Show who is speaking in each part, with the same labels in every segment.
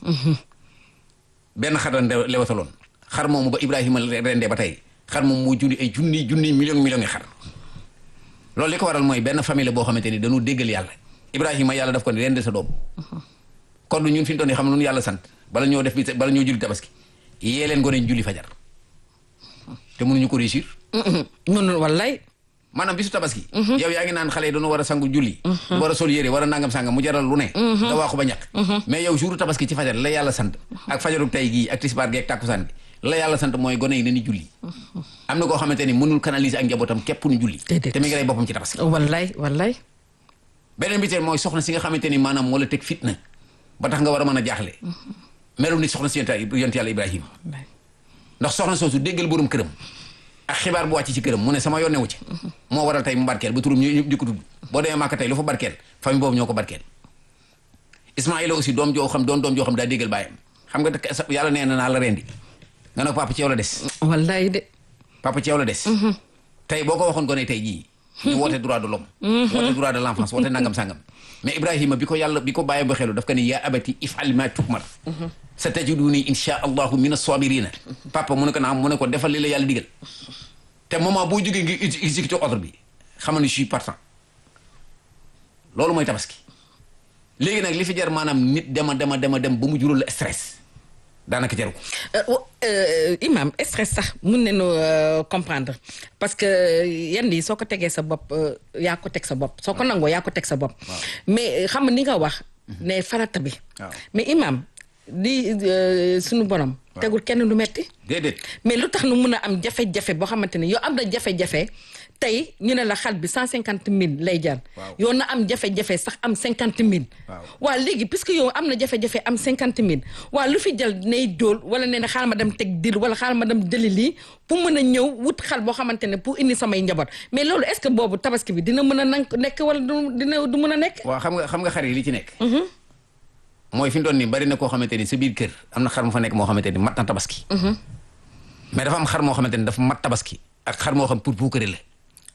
Speaker 1: benn xar la lewataloon xar moomu ba Ibrahima rendee ba tey xar moom moo junni ay junni million yi xar loolu li ko waral mooy benn famille boo xamante ni dañu déggal yàlla Ibrahima yàlla daf ko ne rendee sa doom kon ñun fi ñu toll nii xam nu yàlla sant bala ñoo julli tabaski yee leen gone ñu julli fajar te mënuñu ko réussir.
Speaker 2: mënul wallaay.
Speaker 1: maanaam bisu tabaski. yow yaa ngi naan xale yi dañoo war a sangu julli. war a sol yére war a nangam sangam mu jaral lu ne. nga waaxu ba ñàkk. mais yow jouru tabaski ci fajar la yàlla sant. ak fajaru tay gii ak tisbaar gi ak tàkkusaan bi la yàlla sant mooy gone yi nañu julli. am na koo xamante ni mënul canaliser ak njabootam képp nu julli. te mi ngi rey boppam ci tabaski.
Speaker 2: wallaay.
Speaker 1: beneen bi tey mooy soxna si nga xamante ni maanaam moo la teg fitna ba tax nga war a mën a jaaxle. melu ni soxna si yonent yàlla Ibrahima ndax soxna soosu déggal borom këram ak xibaar bu wàcc ci këram mu ne sama yónnewu ci moo waral tey mu barkeel ba turum ñu di ko tudd boo demee Màkka tey lu fa barkeel famille boobu ñoo ko barkeel Ismaïla aussi doom joo xam daa déggal baayam xam nga yàlla nee na naa la rendi nga ne ko papa ci yow la des
Speaker 2: wallaay de
Speaker 1: papa ci yow la des tey boo ko waxoon ko ne tey jii ñu woote droit de l'homme woote droit de l'enfance woote nangam sangam mais Ibrahima bi ko bàyyi ba xelu daf ko ne yaa abati if'al ma tu'mar satajiduni insha allahu min as-sabirina papa mu ne ko naam mu ne ko defal li la yàlla digal te moment boo jógee ngi exécuter ordre bi xamal ni je suis partant loolu mooy tabaski léegi nag li fi jar maanaam nit dem ba mu jural la stress daanaka jaru ko.
Speaker 2: Imam stress sax mun nañu comprendre parce que yenn yi soo ko tegee sa bopp yaa ko teg sa bopp soo ko nangoo yaa ko teg sa bopp. mais xam nga ni nga wax. ne farata bi. mais Imam di suñu borom. tegul kenn lu metti
Speaker 1: déedéet.
Speaker 2: mais lu tax nu mun a am jafe-jafe boo xamante ne yow am na jafe-jafe tey ñu ne la xal bi 150 000 lay jar. yow na am jafe-jafe sax am 50 000. waaw léegi puisque yow am na jafe-jafe am 50 000 waaw lu fi jël nay dóol wala nee na xaaral ma dem teg dil wala xaaral ma dem jëli lii pour mën a ñëw wut xal boo xamante ne pour indi samay njaboot mais loolu est-ce que boobu tabaski bi dina mën a nekk wala du mën a nekk.
Speaker 1: waaw xam nga xar yi li ci nekk. mooy fi mu doon nii bari na koo xamante ni sa biir kër am na xar mu fa nekk moo xamante ni mat na tabaski. mais dafa am xar moo xamante ni dafa mat tabaski ak xar moo xam pour puukare la.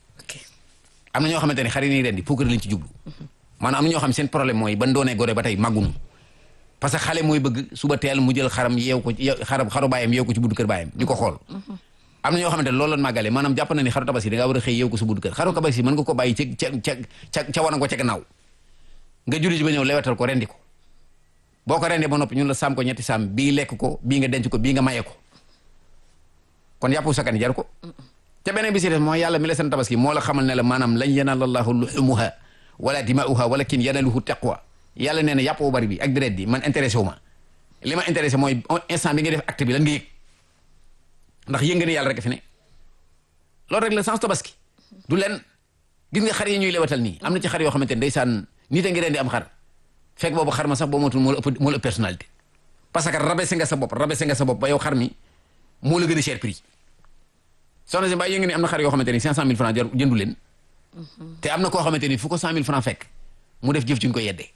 Speaker 1: am na ñoo xamante ni xar yi nii ren di puukare lañ ci jublu. maanaam am na ñoo xam seen problème mooy ban doonee gore ba tey màggunu parce que xale mooy bëgg suba teel mu jël xaram yeew ko xaru baayam yeew ko ci buddu kër baayam di ko xool. am na ñoo xamante ne loolu la màggalee maanaam jàpp na ni xaru tabaski da ngaa war a xëy yeew ko sa buddu kër xaru tabaski mën nga ko bàyyi ca wanag ko ca gannaaw nga julli ji ba ñëw lewetal ko rendi ko boo ko rendee ba noppi ñun la saam ko ñetti saam bii lekk ko bii nga denc ko bii nga maye ko kon yàppu sakkan jar ko te beneen bi si def mooy yàlla mi la seen tabaski moo la xamal ne la maanaam lan yanaala llaahu luhumuha wala dimaa'uha walakin yanaluhu taqwa yàlla nee na yàpp bu bari bi ak deret bi man intéressé wu ma li ma intéressé mooy instant bi nga def acte bi lan nga yëg ndax yëg nga ne yàlla rek fi ne loolu rek la sens tabaski du len gis nga xar yi ñuy lewatal nii am na ci xar yoo xamante ne ndeysaan nit a ngi rendi am xar fekk boobu xar ma sax boo motul moo la ëpp personnalité parce que rabaissé nga sa bopp ba yow xar mi moo la gën a cher prix soxna si mbaa yëngu ni am na xar yoo xamante ni 500 000 francs jëndu leen te am na koo xamante ni fu ko 100 000 francs fekk mu def jëf juñ ko yeddee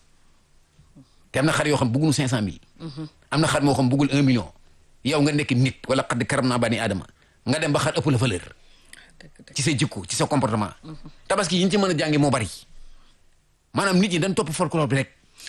Speaker 1: te am na xar yoo xam bëggul 500 000 am na xar moo xam bëggul 1 million yow nga nekk nit wala xadd karam naa bani aadama nga dem ba xar ëpp la valeur ci sa jikko ci sa comportement tabaski yi ñu ci mën a jànge moo bari maanaam nit ñi dañ topp folklore bi rek.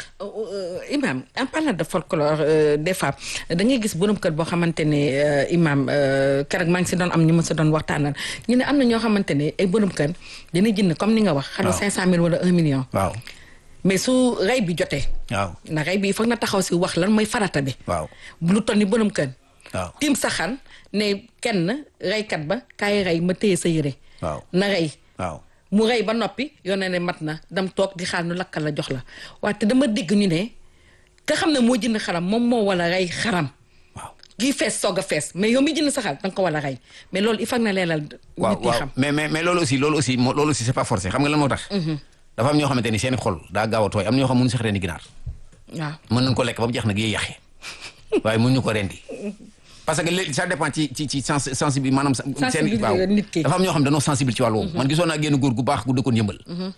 Speaker 2: Imam en parlant de folklore des fois da ngay gis borom kër boo xamante ne Imam keroog maa ngi si doon am ñu ma si doon waxtaanal ñu ne am na ñoo xamante ne ay borom kër dina jënd comme ni nga wax. waaw xaru 500 000 wala 1 million.
Speaker 1: waaw
Speaker 2: mais su rey bi jotee.
Speaker 1: waaw
Speaker 2: na rey bi foog na taxaw si wax lan mooy farata bi.
Speaker 1: waaw
Speaker 2: lu toll ni borom kër.
Speaker 1: waaw
Speaker 2: tiim saxan ne kenn reykat ba kaay rey ma téye sa yére.
Speaker 1: waaw
Speaker 2: na rey.
Speaker 1: waaw.
Speaker 2: mu rey ba noppi yoon ne mat na dam toog di xaar nu lakkal la jox la waaye te dama dégg ñu ne ka xam ne moo jënd xaram moom moo wala rey xaram.
Speaker 1: waaw
Speaker 2: gii fees soog a fees mais yow mi jënd sa xar da nga ko wala rey mais loolu il faut na leelal. nit yi xam
Speaker 1: mais loolu aussi c'est pas forcé xam nga lan moo tax. dafa am ñoo xamante ni seen xol daa gaaw a tooy am na ñoo xam mënuñu sax rendi ginaar. waaw mën nañu ko lekk ba mu jeex nag yiy yàqee waaye mënuñu ko rendi. parce que léegi ça dépend ci sensible maanaam. seen waaw dafa am ñoo xam ne dañoo sensible ci wàll woowu. man gisoon naa génn góor gu baax gu dëkkoon yëmbal.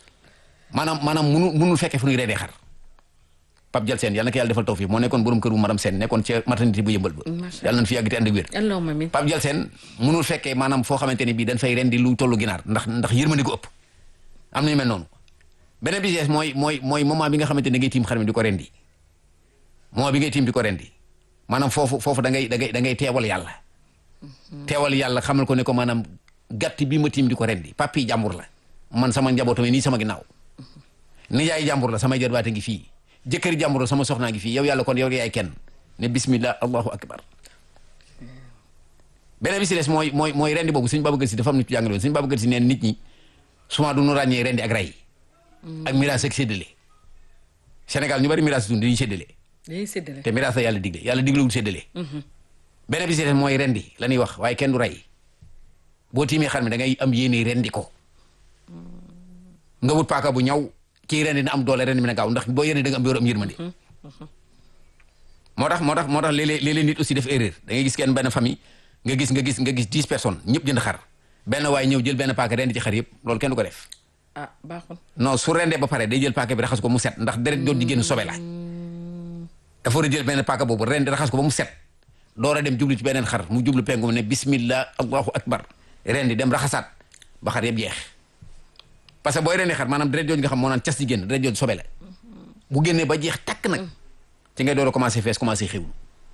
Speaker 1: maanaam munul fekkee fu ñuy reedee xar. Pape Dial Sène yàlla na ko yàlla defal tawfiq moo nekkoon borom kër bu madame Sène nekkoon ca maternité bu yëmbal ba. yàlla nañu fi yàgg te ànd ak wér. Pape Dial Sène munul fekkee maanaam foo xamante ne bii dañ fay rendi lu tollu ginaar ndax yërmande gu ëpp. am nañu mel noonu beneen bi mooy moment bi nga xamante ne ngay tiim xar mi di ko rendi moo bi ngay tiim di ko rendi maanaam foofu da ngay teewal yàlla teewal yàlla xamal ko ne ko maanaam gàtt bi ma tiim di ko rendi papi jàmbur la man sama njabootame nii sama ginnaaw nijaay jàmbur la sama jarbaate ngi fii jëkkëri jàmbur la sama soxnaa ngi fii yow yàlla kon yow yaay kenn ne bismillah allahu akbar beneen bi si des mooy rendi boobu Sëñ Babacar Si dafa am nit jàngale woon Sëñ Babacar Si neen nit ñi souvent du ñu ràññee rendi ak rey ak miraas ak séddale Sénégal ñu bari miraas dund dañuy séddale te miraas la yàlla digle yàlla diglewul séddale beneen bi si des mooy rendi la ñuy wax waaye kenn du rey boo tiimee xar mi da ngay am yéene rendi ko nga wut paaka bu ñaw kii rendi na am doole rendi mi na gaaw ndax boo yéene da nga am yor am yërmande moo tax léeg-léeg nit aussi def erreur da ngay gis kenn benn famille nga gis 10 personnes ñëpp jënd xar benn waaye ñëw jël benn paaka rendi ci xar yëpp loolu kenn du ko def
Speaker 2: baaxul
Speaker 1: non su rendee ba pare day jël paaka bi raxas ko mu set ndax deret doon di génn sobe la dafa war a jël benn paaka boobu rendi raxas ko ba mu set door a dem jublu ci beneen xar mu jublu penku ne bismillah allahu akbar rendi dem raxasaat ba xar yëpp jeex parce que booy rendi xar maanaam deret jooju nga xam moo naan cas di génn deret jooju sobe la bu génnee ba jeex takk nag ci ngay door a commencé fees commencé xewlu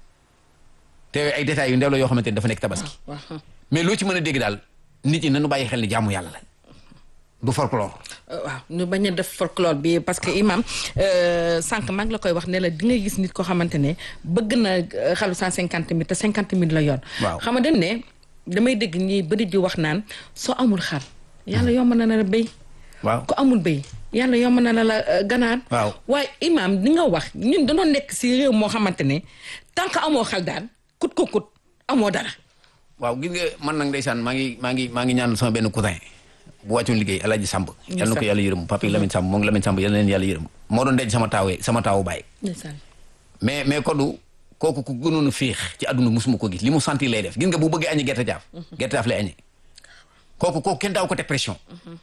Speaker 1: te ay détails yu ndew la yoo xamante ni dafa nekk tabaski mais loo ci mën a dégg daal nit ñi nañu bàyyi xel ni jaamu yàlla la du folklore.
Speaker 2: waaw ñu bañ a def folklore bi parce que imam sànq maa ngi la koy wax ne la di nga gis nit koo xamante ne bëgg na xalu 150 000 te 50 000 la yoon.
Speaker 1: waaw
Speaker 2: xam nga dañ ne damay dégg ñi bëri di wax naan soo amul xar yàlla yomb na la béy.
Speaker 1: waaw
Speaker 2: ku amul béy yàlla yomb na la ganaar.
Speaker 1: waaw
Speaker 2: waaye imam di nga wax ñun dañoo nekk si réew moo xamante ne tant que amoo xal daal kut ko kut amoo dara.
Speaker 1: waaw gis nga man nag ndeysaan maa ngi ñaanal sama benn cousin bu wàccoon liggéey Alaaji Samb yal na ko yàlla yërëm papi Lamine Samb moom Lamine Samb yal na leen yàlla yërëm moo doon denc sama taawu baay mais Kodou kooku ku gënoon a féex ci àdduna musuma ko gis li mu sentir lay def gis nga bu bëggee añi gerte jaaf lay añi kooku kenn daaw ko teg pression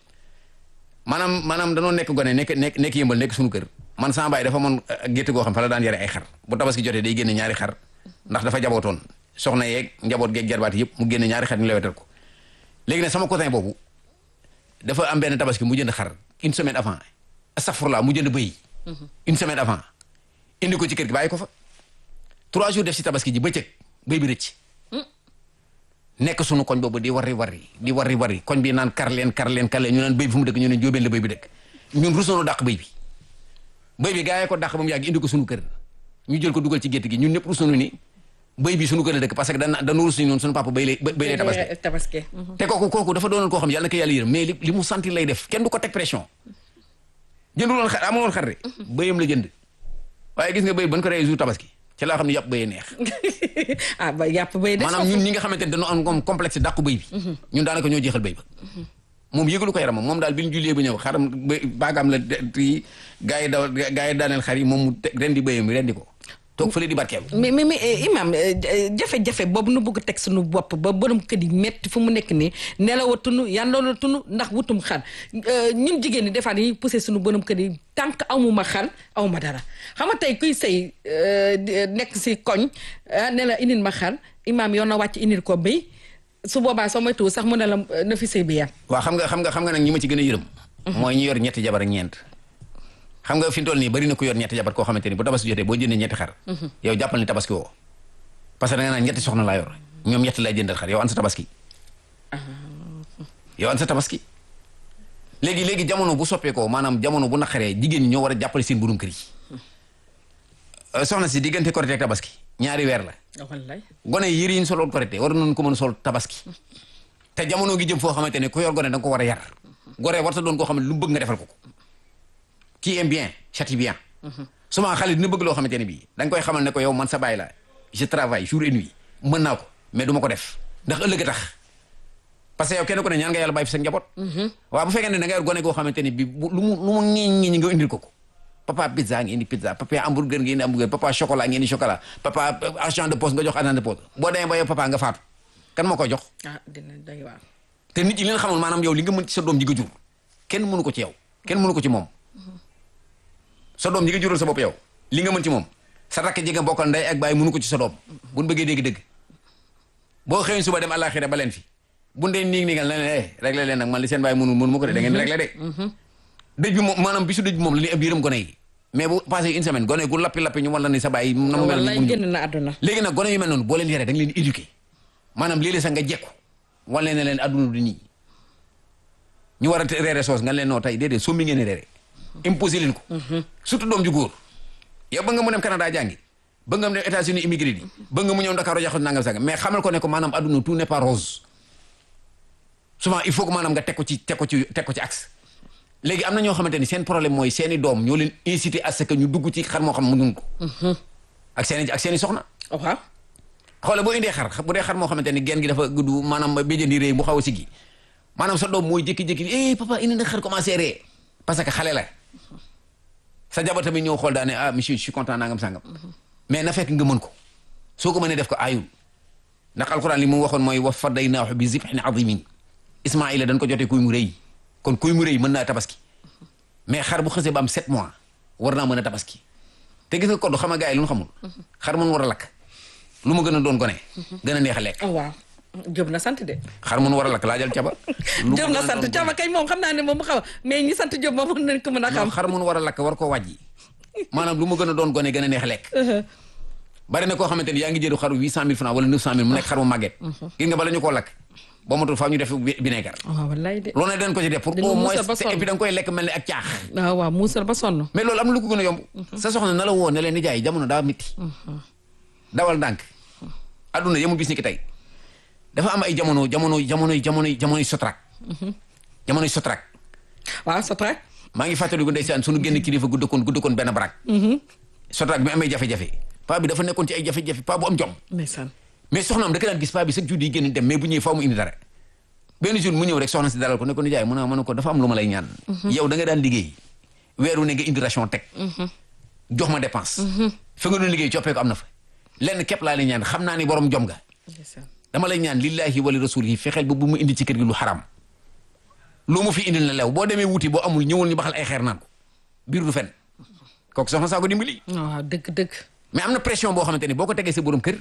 Speaker 1: maanaam danoo nekk gone nekk yëmbal nekk suñu kër man sama baay dafa moon gétt goo xam fa la daan yare ay xar bu tabaski jotee day génne ñaari xar ndax dafa jabootoon soxna yeeg njaboot geeg jarbaat yëpp mu génne ñaari xar ñu lewetal ko léegi nag sama cousin boobu dafa am benn tabaski mu jënd xar une semaine avant astafurlah mu jënd bëy une semaine avant indi ko ci kër gi bàyyi ko fa 3 jours def si tabaski ji bëccëg bëy bi rëcc nekk sunu koñ boobu di wari koñ bi naan kar leen ñu naan bëy bi fu mu dëkk ñu ne jóobeen la bëy bi dëkk ñun rusoonu dàq bëy bi gaa yee ko dàq ba mu yàgg indi ko sunu kër ñu jël ko dugal ci gétt gi ñun ñëpp rusoonu ni bëy bi sunu kër la dëkk parce que dañu rus ni noonu sunu papa bëy lay tabaski te kooku dafa doonoon koo xam yàlla na ko yàlla yërëm mais li mu sentir lay def kenn du ko teg pression jënduloon xar amuloon xar de bëyam la jënd waaye gis nga bëy ban ko rey jour tabaski ci laa xam ne yàpp bëyee neex
Speaker 2: ba yàpp bëy de
Speaker 1: maanaam ñun ñi nga xamante ne dañoo am comme complexe dàqu bëy bi ñun daanaka ñoo jeexal bëy ba moom yëgalu ko yaramam moom daal bi ñu jullee ba ñëw xaram baagaam la tii gaa yi daaneel xar yi moom mu rendi bëyam rendi ko toog fële di barkeelu.
Speaker 2: mais imam jafe-jafe boobu nu bëgg teg suñu bopp ba borom kër yi metti fu mu nekk nii nelawatunu yandoonatunu ndax wutum xar ñun jigéen ñi des fois dañuy poussé suñu borom kër yi tant que amuma xar awma dara xam nga tey kuy sëy nekk si koñ ne la indil ma xar imam yoon na wàcc indil ko béy su boobaa soo moytuwul sax mu ne la na fi sëy bi yar.
Speaker 1: waaw xam nga nag ñi ma ci gën a yërëm. mooy ñi yor ñetti jabar ak ñeent. xam nga fi mu toll nii bari na ku yor ñetti jabar koo xamante ni bu tabaski jotee boo jëndee ñetti xar yow jàppal ni tabaski woo parce que da nga naan ñetti soxna laa yor ñoom ñetti lay jëndal xar yow an sa tabaski léegi jamono bu soppeekoo maanaam jamono bu naqaree jigéen ñi ñoo war a jàppale seen borom kër yi soxna si diggante korité ak tabaski ñaari weer la
Speaker 2: wallaay
Speaker 1: gone yi yëri yi ñu soloon korité war nañu ko mën a sol tabaski te jamono gi jëm foo xamante ne ku yor gone da nga ko war a yar gore warta doon koo xam ne lu mu bëgg nga defal ko qui aime bien châtie bien souvent xale dina bëgg loo xamante ne bii da nga koy xamal ne ko yow man sa baay la je travaille jour et nuit mën naa ko mais du ma ko def ndax ëllëg a tax parce que yow kenn ko ne ñaan nga yàlla bàyyi fi sa njaboot waaw bu fekkee ne da nga yor gone goo xamante ne bii lu mu ñi nga indil ko papa pizza nga indi pizza papa hamburger nga indi hamburger papa chocolat nga indi chocolat papa argent de poche nga jox argent de poche boo demee ba yow papa nga faatu kan moo koy jox
Speaker 2: dina doy waar
Speaker 1: te nit ñi leen xamul maanaam yow li nga mën ci sa doom ji nga jur kenn mënu ko ci yow kenn mënu ko ci moom sa doom ji nga jural sa bopp yow li nga mën ci moom sa rakk ji nga bokkal ndey ak baay mënu ko ci sa doom buñ bëggee dégg-dëgg boo xëyoon suba dem àllaaxira ba leen fi buñ dee niigal na leen réglé leen nag man li seen baay mënu ma ko de da ngeen réglé de dëj bi moom maanaam bisu dëj bi moom la ñuy ab yërëm gone yi mais bu passé une semaine gone gu lappi ñu wan la ni sa baay na mu mel
Speaker 2: wallaay génn na àdduna.
Speaker 1: léegi nag gone yu mel noonu boo leen yaree da nga leen éduquer maanaam léeg-léeg sax nga jekku wan leen ne leen adduna du nii ñu war a reere soos nga leen noo tey déedéet sombi ngeen reere imposé leen ko surtout doom ju góor yow ba nga mu dem Canada jàngi ba nga mu dem États-Unis immigré yi ba nga mu ñëw Dakar jaxut nangam sanga mais xamal ko ne ko maanaam adduna tout n'est pas rose souvent il faut que maanaam nga teg ko ci axe léegi am na ñoo xamante ni seen problème mooy seeni doom ñoo leen incité à ce que ñu dugg ci xar moo xam mënuñ ko ak seeni soxna
Speaker 2: waaw
Speaker 1: xoole boo indee xar bu dee xar moo xamante ni genn gi dafa gudd maanaam béjjën di réy mu xaw a siggi maanaam sa doom mooy jékki-jékki papa indi na xar commencé ree parce que xale la sa jabar tamit ñëw xool daane monsieur je suis content nangam sangam mais na fekk nga mën ko soo ko mënee def ko aayul ndax alquran li mu waxoon mooy wa fadaynaahu bi zibhin azimin Ismaïla dañ ko jotee kuy mu rëy kon kuy mu rëy mën naa tabaski mais xar bu xësee ba am 7 mois war naa mën a tabaski te gis nga koddu xam nga gars yi lu ñu xamul xar mën war a lakk lu mu gën a doon gone gën a neex a lekk
Speaker 2: waaw Jóob na sant de
Speaker 1: xar mën war a lakk laajal caba
Speaker 2: Jóob na sant caba kay moom xam naa ne moom mu xaw mais ñi sant Jóob moom mën nañ ko mën a xam
Speaker 1: xar mën war a lakk war koo wàjji maanaam lu mu gën a doon gone gën a neex a lekk bari na koo xamante ni yaa ngi jëru xaru 800 000 francs wala 900 000 mu nekk xar mu màgget gis nga bala ñu koo lakk boo matul faaw ñu def vinaigre
Speaker 2: wallaay de
Speaker 1: loolu ne dañ ko ci def pour au moins et puis da nga koy lekk mel ni ak caax
Speaker 2: waaw muusal ba sonn
Speaker 1: mais loolu am na lu ko gën a yomb sa soxna na la woo ne leen ni jaay jamono daa métti dawal ndànk adduna yemul bis ni ki tey dafa am ay jamonoy sotrak jamonoy sotrak
Speaker 2: waaw sotrak
Speaker 1: maa ngi fàttaliku ndeysaan sunu génn kilifa gu dëkkoon benn barak sotrak bi amee jafe-jafe paa bi dafa nekkoon ci ay jafe-jafe paa bu am jom
Speaker 2: ndeysaan
Speaker 1: mais soxnaam da ka daan gis paa bi chaque jour di génn dem mais bu ñëwee faaw mu indi dara benn jour mu ñëw rek soxna si dalal ko ne ko nijaay mu ne ko dafa am lu ma lay ñaan yow da nga daan liggéey weeru ne nga indi ration teg jox ma dépense fa nga doon liggéey coppee ko am na fa lenn képp laa lay ñaan xam naa ni borom jom nga dama lay ñaan lillahi wali rasulihi fexeel ba bu mu indi ci kër gi lu xaram lu mu fi indil na lew boo demee wuti boo amul ñëwul ñu baxal ay xeer naan ko biir du fen kooku soxna saa ko dimbali
Speaker 2: waaw dëgg
Speaker 1: mais am na pression boo xamante ni boo ko tegee sa borom kër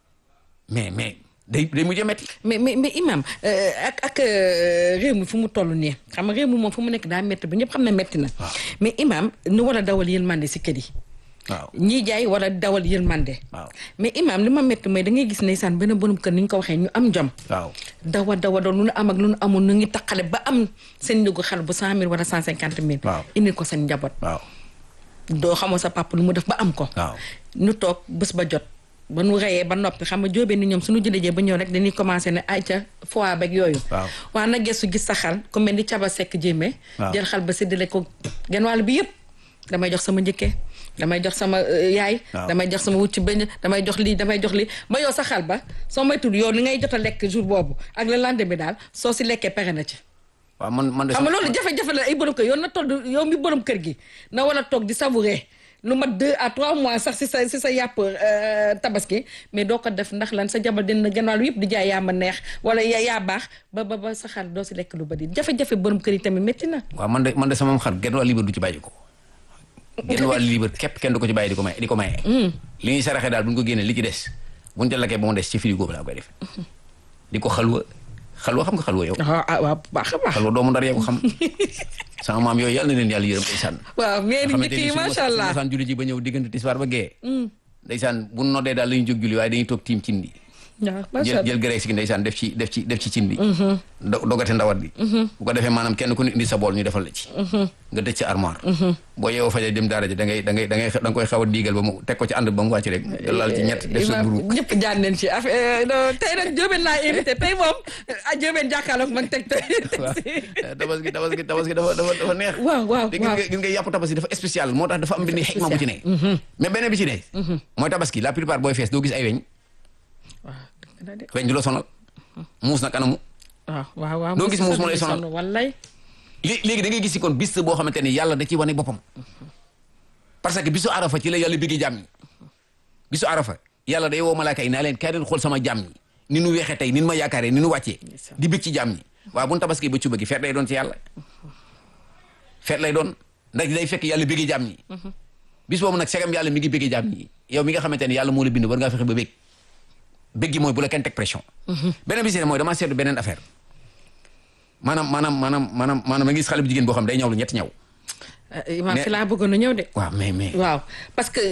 Speaker 1: mais day mujjee metti
Speaker 2: mais imam ak réew mi fu mu toll nii xam nga réew mi moom fu mu nekk daa metti ba ñëpp xam ne metti na mais imam nu war a dawal yërmande si kër yi
Speaker 1: waaw
Speaker 2: ñii jaay war a dawal yërmande
Speaker 1: waaw
Speaker 2: mais imam li ma metti mooy da ngay gis ndeysaan benn borom kër ni ñu ko waxee ñu am jom
Speaker 1: waaw
Speaker 2: dawa doon lu nu am ak lu nu amul nu ngi taqale ba am seen njëgu xar bu 100 000 wala 150 000
Speaker 1: waaw
Speaker 2: indi ko seen njaboot
Speaker 1: waaw
Speaker 2: doo xamoo sa papa lu mu def ba am ko
Speaker 1: waaw
Speaker 2: ñu toog bés ba jot ba nu reyee ba noppi xam nga jóobee ni ñoom suñu jëlejee ba ñëw rek dañuy commencé ne ay ca foie beeg yooyu waa na gestu gis sa xal ku mel ni caba sekk jéemee jël xal ba séddale ko genn wàll bi yëpp damay jox sama njëkkee damay jox sama yaay damay jox sama wucc bëñ damay jox lii ba yow sa xal ba soo moytul yow li ngay jot a lekk jour boobu ak le lendemain daal soo si lekkee pere na ci
Speaker 1: waaw man de
Speaker 2: xam nga loolu jafe-jafe la ay borom kër yow na toll yow mi borom kër gi na war a toog di savourer lu mat 2 à 3 mois sax si sa yàpp tabaski mais doo ko def ndax lan sa jabar dina gannaaw yëpp di jaay yaa ma neex wala yaa baax ba sa xar doo si lekk lu bari jafe-jafe borom kër yi tamit métti na.
Speaker 1: waaw man de sama xar genn wàll libre du ci bàyyi ko genn wàll libre képp kenn du ko ci bàyyi di ko maye. li ñuy saraxee daal bu ñu ko génnee li ci des bu ñu ca lakkee ba mu des ci frigo bi laa koy def di ko xalwa xam nga xalwa yow.
Speaker 2: waaw baax a baax.
Speaker 1: xalwa doomu ndar yee ko xam. sama maam yooyu yàlla na leen yàlla yërëm ndeysaan.
Speaker 2: waaw mais ni njëkk yi macha allah
Speaker 1: ndeysaan julli ji ba ñëw diggante tisbaar ba gee. ndeysaan bu noddee daal la ñu jóg julli waaye dañuy toog tiim cin bi.
Speaker 2: waaw macha allah
Speaker 1: jël graisse gi ndeysaan def ci cin bi. dogate ndawat bi. bu ko defee maanaam kenn ku ne indi sa bool ñu defal la ci. nga tëj sa armoire. boo yeewoo faje dem daara ji da nga koy xaw a diigal ba mu teg ko ci ànd ba mu wàcc rek. laal ci ñett def sa mburu
Speaker 2: ñëpp jaar nañ ci affaire tey nag Jóobeen laa invité tey moom Jóobeen jàkkaarloog man teg tey.
Speaker 1: tabaski dafa neex.
Speaker 2: waaw
Speaker 1: gis nga yàpp tabaski dafa spécial moo tax dafa am benn xikma bu ci ne. mais beneen bi ci ne. mooy tabaski la plupart booy fees doo gis ay weñ. weñ du la sonal. muus nag anamu.
Speaker 2: waaw
Speaker 1: doo gis muus moo lay sonal
Speaker 2: wallaay.
Speaker 1: léegi da ngay gis si kon bis boo xamante ni yàlla da ciy wane boppam. parce que bisu arafa ci la yàlla bëggee jàmm ñi. bisu arafa yàlla day woo malaaka yi naa leen kaay leen xool sama jàmm ñi ni nu weexee tey ni nu ma yaakaaree ni nu wàccee. di bëgg ci jàmm ñi waaw bu nu tabaski ba cuba gi feet lay doon ci yàlla. feet lay doon ndax day fekk yàlla bëggee jàmm ñi. bis boobu nag segam yàlla mi ngi bëggee jàmm ñi yow mi nga xamante ni yàlla moo la bind war ngaa fexe ba bëgg. bëgg mooy bu la kenn teg pression. beneen bi si ne mooy damaa seetlu beneen affaire maanaam da nga gis xale bu jigéen boo xam day ñaw lu ñetti ñaw.
Speaker 2: Imaam fi laa bëggoon a ñëw de.
Speaker 1: waaw mais.
Speaker 2: waaw parce que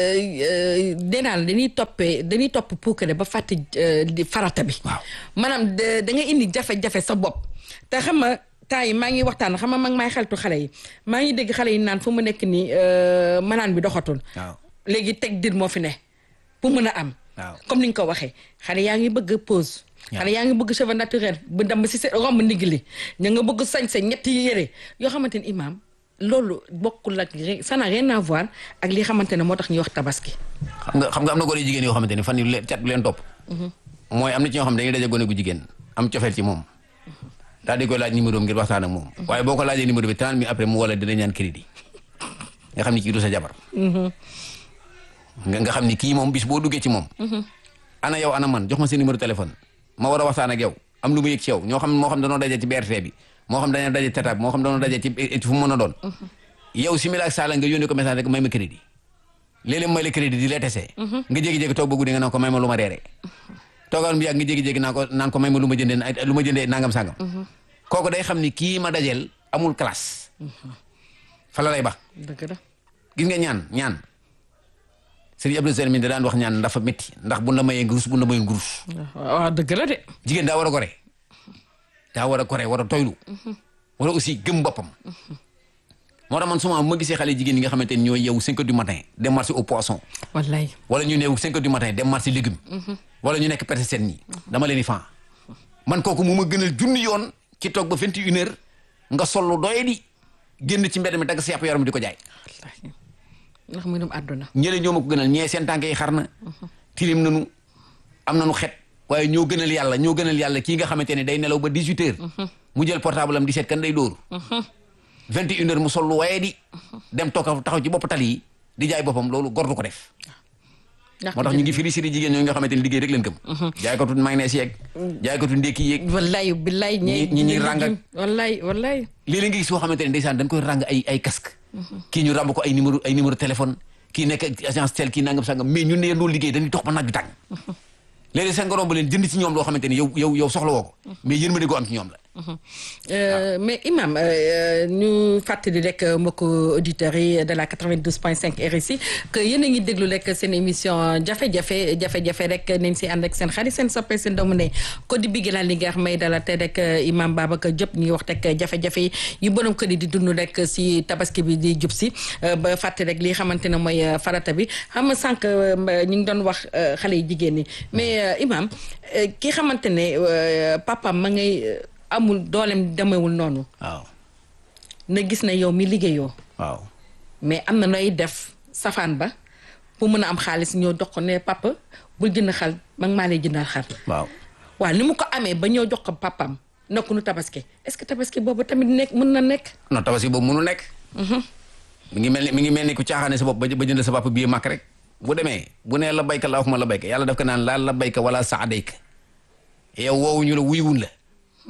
Speaker 2: nee naa la dañuy topp puukare ba fàtte di farata bi.
Speaker 1: waaw
Speaker 2: maanaam da nga indi jafe-jafe sa bopp te xam nga temps yi maa ngi waxtaan xam nga maay xeltu xale yi maa ngi dégg xale yi naan fu mu nekk nii manaan bi doxatul.
Speaker 1: waaw
Speaker 2: léegi teg dir moo fi ne pour mën a am.
Speaker 1: waaw
Speaker 2: comme ni nga ko waxee xale yaa ngi bëgg pause. xale yaa ngi bëgg cheveux naturel bu dem si sa romb ndigg li ñu nga bëgg sañ sa ñetti yére yoo xamante ni Imaam loolu bokkul ak ça n'a rien à voir ak li xamante ne moo tax ñuy wax tabaski.
Speaker 1: xam nga am na gone jigéen yoo xamante ni fan yu cat bu leen topp. mooy am na ci ñoo xam dañuy daje gone gu jigéen am cofeel ci moom. daal di koy laaj numéro ngir waxtaan ak moom. waaye boo ko laajee numéro bi 30 minutes après mu wala dina ñaan crédit nga xam ni kii du sa jabar. nga xam ni kii moom bis boo duggee ci moom. ana yow ana man jox ma seen numéro téléphone ma war a waxtaan ak yow am lu mu yëg ci yow ñoo xam moo xam danoo daje ci BRT bi moo xam dañoo daje tata bi moo xam danoo daje ci fu mu mën a doon. yow simila ak saala nga yónnee ko message rek may ma crédit léeg-léeg may la crédit di la tesee. nga jékki-jékki toog ba guddi nga naan ko may ma lu ma reeree. toogal bi yàgg nga jékki-jékki naan ko may ma lu ma jëndee nangam sangam. kooku day xam ni kii ma dajeel amul classe. fa la lay ba.
Speaker 2: dëgg la
Speaker 1: gis nga ñaan. Sëriñ Abdou Sène mi da daan wax ñaan dafa métti ndax bu la mayee ngurus bu la mayee ngurus.
Speaker 2: waaw dëgg la de.
Speaker 1: jigéen daa war a gore. daa war a gore war a toylu. war a aussi gëm boppam. moo tax man souvent ma gisee xale jigéen yi nga xamante ni ñooy yeewu 5 heures du matin dem marché au poisson.
Speaker 2: wallaay.
Speaker 1: wala ñu neewu 5 heures du matin dem marché légumes. wala ñu nekk perte seen ñi dama leen di fan. man kooku mu ma gënal junni yoon ci toog ba 21 heures nga sollu doye di génn ci mbedd mi dagg sa yàpp yaram di ko jaay.
Speaker 2: ndax muy dem àdduna.
Speaker 1: ñële ñoo ma ko gënal ñee seen tànk yi xar na. tilim nanu am nanu xet. waaye ñoo gënal yàlla kii nga xamante ne day nelaw ba 18 heures. mu jël portable am di seet kan day dóor. 21 heures mu sol lu waaye di. dem toog taxaw ci bopp tali yi di jaay boppam loolu góor du ko def. moo tax ñu ngi félicité jigéen ñooñu nga xamante ne liggéey rek leen gëm. jaaykatu mayonnaise yeeg. jaaykatu ndékki yeeg.
Speaker 2: wallaay billaay
Speaker 1: ñi ràng ak.
Speaker 2: wallaay.
Speaker 1: léeg-léeg nga gis soo xamante ne ndeysaan dañ koy ràng ay casque. kii ñu ràmb ko ay numéro téléphone kii nekk agence tel kii nangam sangam mais ñun ne loolu liggéey dañuy tox ba naaj bi tàng. léeg-léeg seen ngorom ba leen jënd ci ñoom loo xamante ni yow soxla woo ko mais yërmande goo am ci ñoom la.
Speaker 2: mais Imaam ñu fàttali rek mbokku auditeurs yi de la 92.5 RSI que yéen a ngi déglu rek seen émission jafe-jafe rek nañ si ànd ak seen xarit seen soppe seen doomu ne ko di bigg laa li nga may dala te rek Imam Babacar Diop ñuy wax rek jafe-jafe yi yu borom kër yi di dund rek si tabaski bi di jub si ba fàtte rek li xamante ne mooy farata bi xam nga sànq ñu ngi doon wax xale yi jigéen ñi mais Imaam ki xamante ne papaam ma ngay amul doolem demewul noonu.
Speaker 1: waaw.
Speaker 2: na gis na yow mi liggéeyoo.
Speaker 1: waaw.
Speaker 2: mais am na nooy def safaan ba pour mën a am xaalis ñoo jox ko ne papa bul jënd xal man maa lay jëndal xar.
Speaker 1: waaw.
Speaker 2: waaw ni mu ko amee ba ñoo jox ko papaam nekku nu tabaski est-ce que tabaski boobu tamit nekk mën na nekk.
Speaker 1: non tabaski boobu mënu nekk. mi ngi mel ni ku caaxaane sa bopp ba jënd sa papa bii màkk rek. bu demee bu nee la bayka la wax ma la bayka yàlla daf ko naan laal la bayka wala saadayka yow woowuñu la wuyuwun la.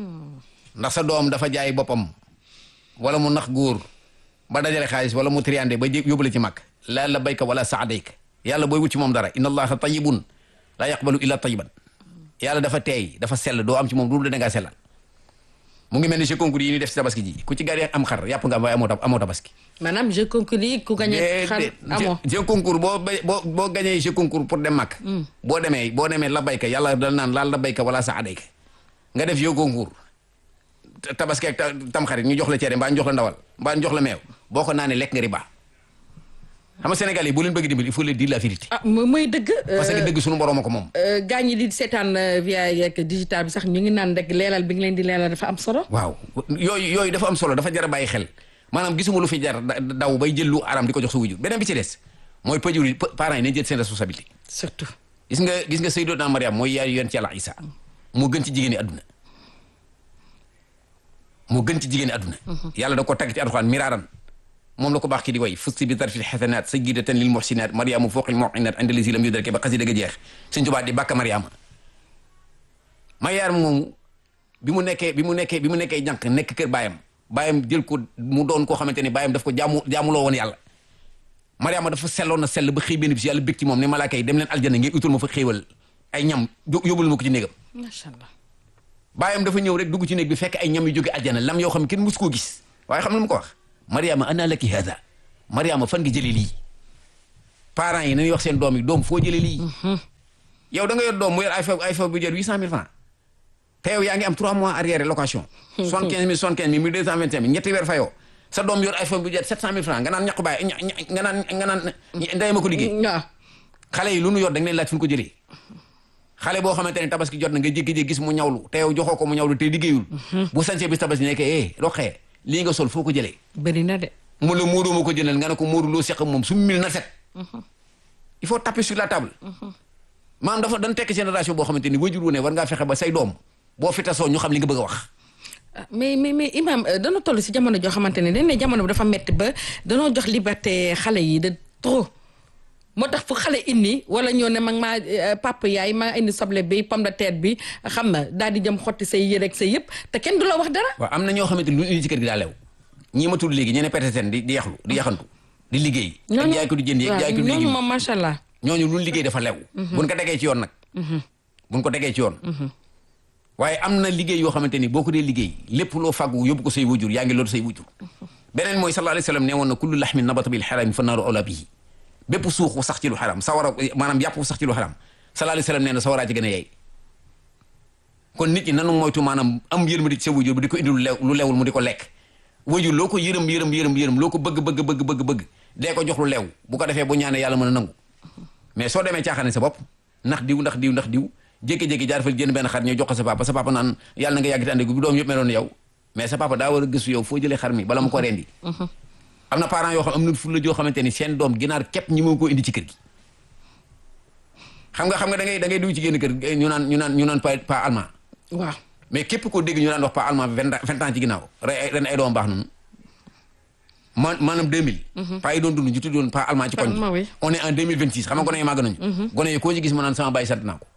Speaker 1: ndax sa doom dafa jaay boppam wala mu nax góor ba dajale xaalis wala mu triandé ba yóbbule ci mag laa la bayka wala saadayka yàlla booy wut ci moom dara inna allaha tayyibun laa yaqbalu illa tayyiban yàlla dafa teey dafa sell doo am ci moom lu da ngaa sellal mu ngi mel ni jeu concours yi ñuy def si tabaski ji ku ci gari am xar yàpp nga am waaye amoo tabaski.
Speaker 2: maanaam jeu concours yi ku gagné xar amoo.
Speaker 1: jeu concours boo gagné jeu concours pour dem mag. boo demee la bayka yàlla dal naan laal la bayka wala saadayka nga def yow concours tabaski ak tamxarit ñu jox la cere mbaa ñu jox la ndawal mbaa ñu jox la meew boo ko naanee lekk nga riba xam nga Sénégal yi bu leen bëgg dimbali il faut leur dire la vérité.
Speaker 2: ah mooy dëgg.
Speaker 1: parce que dëgg suñu borom ko moom.
Speaker 2: gaa ñi di seetaan via yeeg digital bi sax ñu ngi naan rek leelal bi nga leen di leelal dafa am solo.
Speaker 1: waaw yooyu dafa am solo dafa jar a bàyyi xel maanaam gisuma lu fi jar daw bay jël lu aram di ko jox sa wujur beneen bi ci des mooy pëjur yi parents yi nañ jël seen responsabilité.
Speaker 2: surtout.
Speaker 1: gis nga Sayyidatuna Mariam mooy yaayu yonent Yàlla Isa moo gën ci jigéen ñi àdduna moo gën ci jigéen ñi àdduna yàlla da ko tagg ci alxuraan miraaran moom la ko baax ki di way fusti bi tarfil xasanaat sayyidatan lil muhsinaat mariama fooqil mu'minaat indi lisi lam yudrake ba xasida ga jeex Sëñ Tuubaa di bàkk mariama moomu bi mu nekkee jànq nekk kër baayam jël ko mu doon koo xamante ne baayam daf ko jaamuloo woon yàlla mariama dafa selloon na sell ba xëy benn bis yàlla bég ci moom ne malaaka yi dem leen aljana ngeen utul ma fa xéewal ay ñam yóbbul ma ko ci néegam
Speaker 2: macha allah
Speaker 1: baayam dafa ñëw rek dugg ci néeg bi fekk ay ñam yu jóge aljana lam yoo xam ne kenn mus koo gis waaye xam na mu ko wax Mariama ana laki hada Mariama fan nga jëlee lii parents yi nañuy wax seen doom yi doom foo jëlee lii yow da nga yor doom mu yor iPhone bu jar 800 000 francs te yow yaa ngi am 3 mois arrière location 75 000 1225 000 ñetti weer fayoo sa doom yor iPhone bu jar 700 000 francs nga naan ñàkk baay nga naan ndey ma ko liggéey xale yi lu nu yor da nga leen laaj fu ñu ko jëlee xale boo xamante ne tabaski jot na nga jékki-jékki gis mu ñawlu te yow joxoo ko mu ñawlu te liggéeyul bu sañsee bis tabaski nekk roxee lii nga sol foo ko jëlee
Speaker 2: bëri na de
Speaker 1: mu la Moodu ma ko jëndal nga ne ko Moodu loo seq moom su mil na set il faut taper sur la table maanaam dafa dañ tekk génération boo xamante ni wajur wu ne war ngaa fexe ba say doom boo fi tasoo ñu xam li nga bëgg a wax
Speaker 2: mais imam dana toll si jamono joo xamante ne dañ ne jamono bi dafa metti ba danoo jox liberté xale yi de trop moo tax fu xale indi wala ñoo ne mag maa papa yaay maa indi soble bi pomme de terre bi xam na daal di jëm xotti say yére ak say yëpp te kenn du la wax dara
Speaker 1: waaw am na ñoo xamante ni lu indi ci kër gi daa lew ñii ma tudd léegi ñene PTSN di yaxlu di yaxantu di liggéey ak jaay ko di jënd jaay ko di liggéey
Speaker 2: moom macha allah
Speaker 1: ñooñu lu liggéey dafa lew buñ ko tegee ci yoon nag buñ ko tegee ci yoon waaye am na liggéey yoo xamante ni boo ko dee liggéey lépp loo fàggu yóbbu ko say wujur yaa ngi loolu say wujur beneen mooy sallallahu alayhi wa sallam nee woon na kullu laxmin nabata bil xaraami fa naaru awla bihi bépp suux wu sax ci lu xaram sawara maanaam yàpp wu sax ci lu xaram sallallahu alayhi wa sallam nee na sawaraa ci gën a yeey kon nit ñi nanu moytu maanaam am yërmande ci sa wujur bi di ko indi lu lewul mu di ko lekk wajur loo ko yërëm loo ko bëgg dee ko jox lu leew bu ko defee bu ñaanee yàlla mën a nangu mais soo demee caaxaane sa bopp ndax diw jékki-jékki jaar fal jënd benn xar ñëw jox ko sa papa naan yàlla na nga yàgg te ànd bu doom yëpp meloon yow mais sa papa daa war a gëstu yow foo jëlee xar mi bala mu ko rendi am na parents yoo xam am na fulla joo xamante ni seen doom ginaar képp ñi moo ko indi ci kër gi xam nga da ngay dugg ci génn kër ñu naan pas allemand
Speaker 2: waaw
Speaker 1: mais képp koo dégg ñu naan wax pas allemand 20 ans ci ginnaaw ren ay doom baax noonu maanaam 2000 pas yi doon dund ñu tuddoon pas allemand ci koñ bi on est en 2026 xam nga gone yi màgg nañu gone yi koo ci gis mu naan sama bàyyi sant naa ko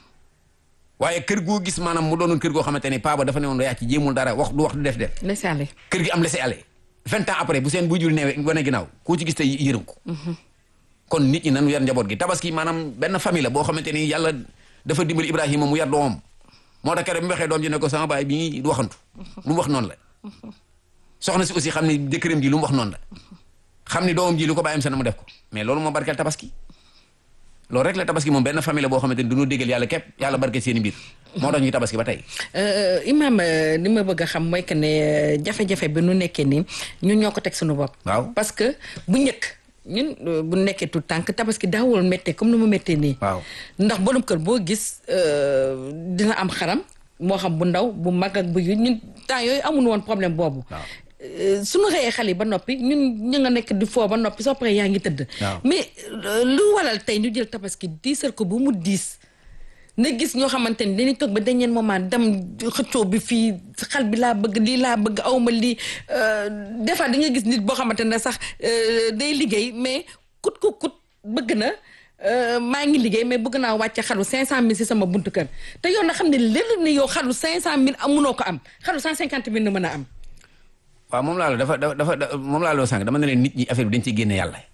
Speaker 1: waaye kër goo gis maanaam mu doonoon kër goo xamante ne paa ba dafa ne woon yaa ci jéemul dara wax du def
Speaker 2: laisser aller
Speaker 1: kër gi am laisser aller 20 ans après bu seen bu jur neewee gone ginnaaw koo ci gis tey yërëm ko kon nit ñi nanu yar njaboot gi tabaski maanaam benn famille la boo xamante ni yàlla dafa dimbali Ibrahima mu yar doomam moo tax keroog bi mu waxee doom ji ne ko sama baay bi du waxantu lu mu wax noonu la soxna si aussi xam ni jëkkëram ji lu mu wax noonu la xam ni doomam ji lu ko bàyyam sana mu def ko mais loolu moo barkeel tabaski loolu rek la tabaski moom benn famille la boo xamante ni dañoo déggal yàlla képp yàlla barke seen i mbir moo tax ñuy tabaski ba tey
Speaker 2: imam li ma bëgg a xam mooy que ne jafe-jafe bi nu nekkee nii ñun ñoo ko teg suñu bopp
Speaker 1: waaw
Speaker 2: parce que bu njëkk ñun bu nekkee tout tànk tabaski daawul méttee comme ni mu méttee nii
Speaker 1: waaw
Speaker 2: ndax borom kër boo gis dina am xaram moo xam bu ndaw bu mag ak bu ñun temps yooyu amul woon problème boobu suñu xëyee xale yi ba noppi ñun ñu nga nekk di foo ba noppi soo paree yaa ngi tëdd mais lu waral tey ñu jël tabaski diisal ko bu mu diis na gis ñoo xamante ni dañuy toog ba dernier moment dem xëccoo bi fii xal bi laa bëgg lii laa bëgg awma lii des fois da nga gis nit boo xamante ne sax day liggéey mais kut bëgg na maa ngi liggéey mais bëgg naa wàcce xalu 500000 si sama buntu kër te yow na xam ne léeg ni yow xalu 500000 amunoo ko am xalu 150 000 na mën a am
Speaker 1: waaw moom laa la moom laa la sànq dama ne leen nit ñi affaire bi dañ ciy génne yàlla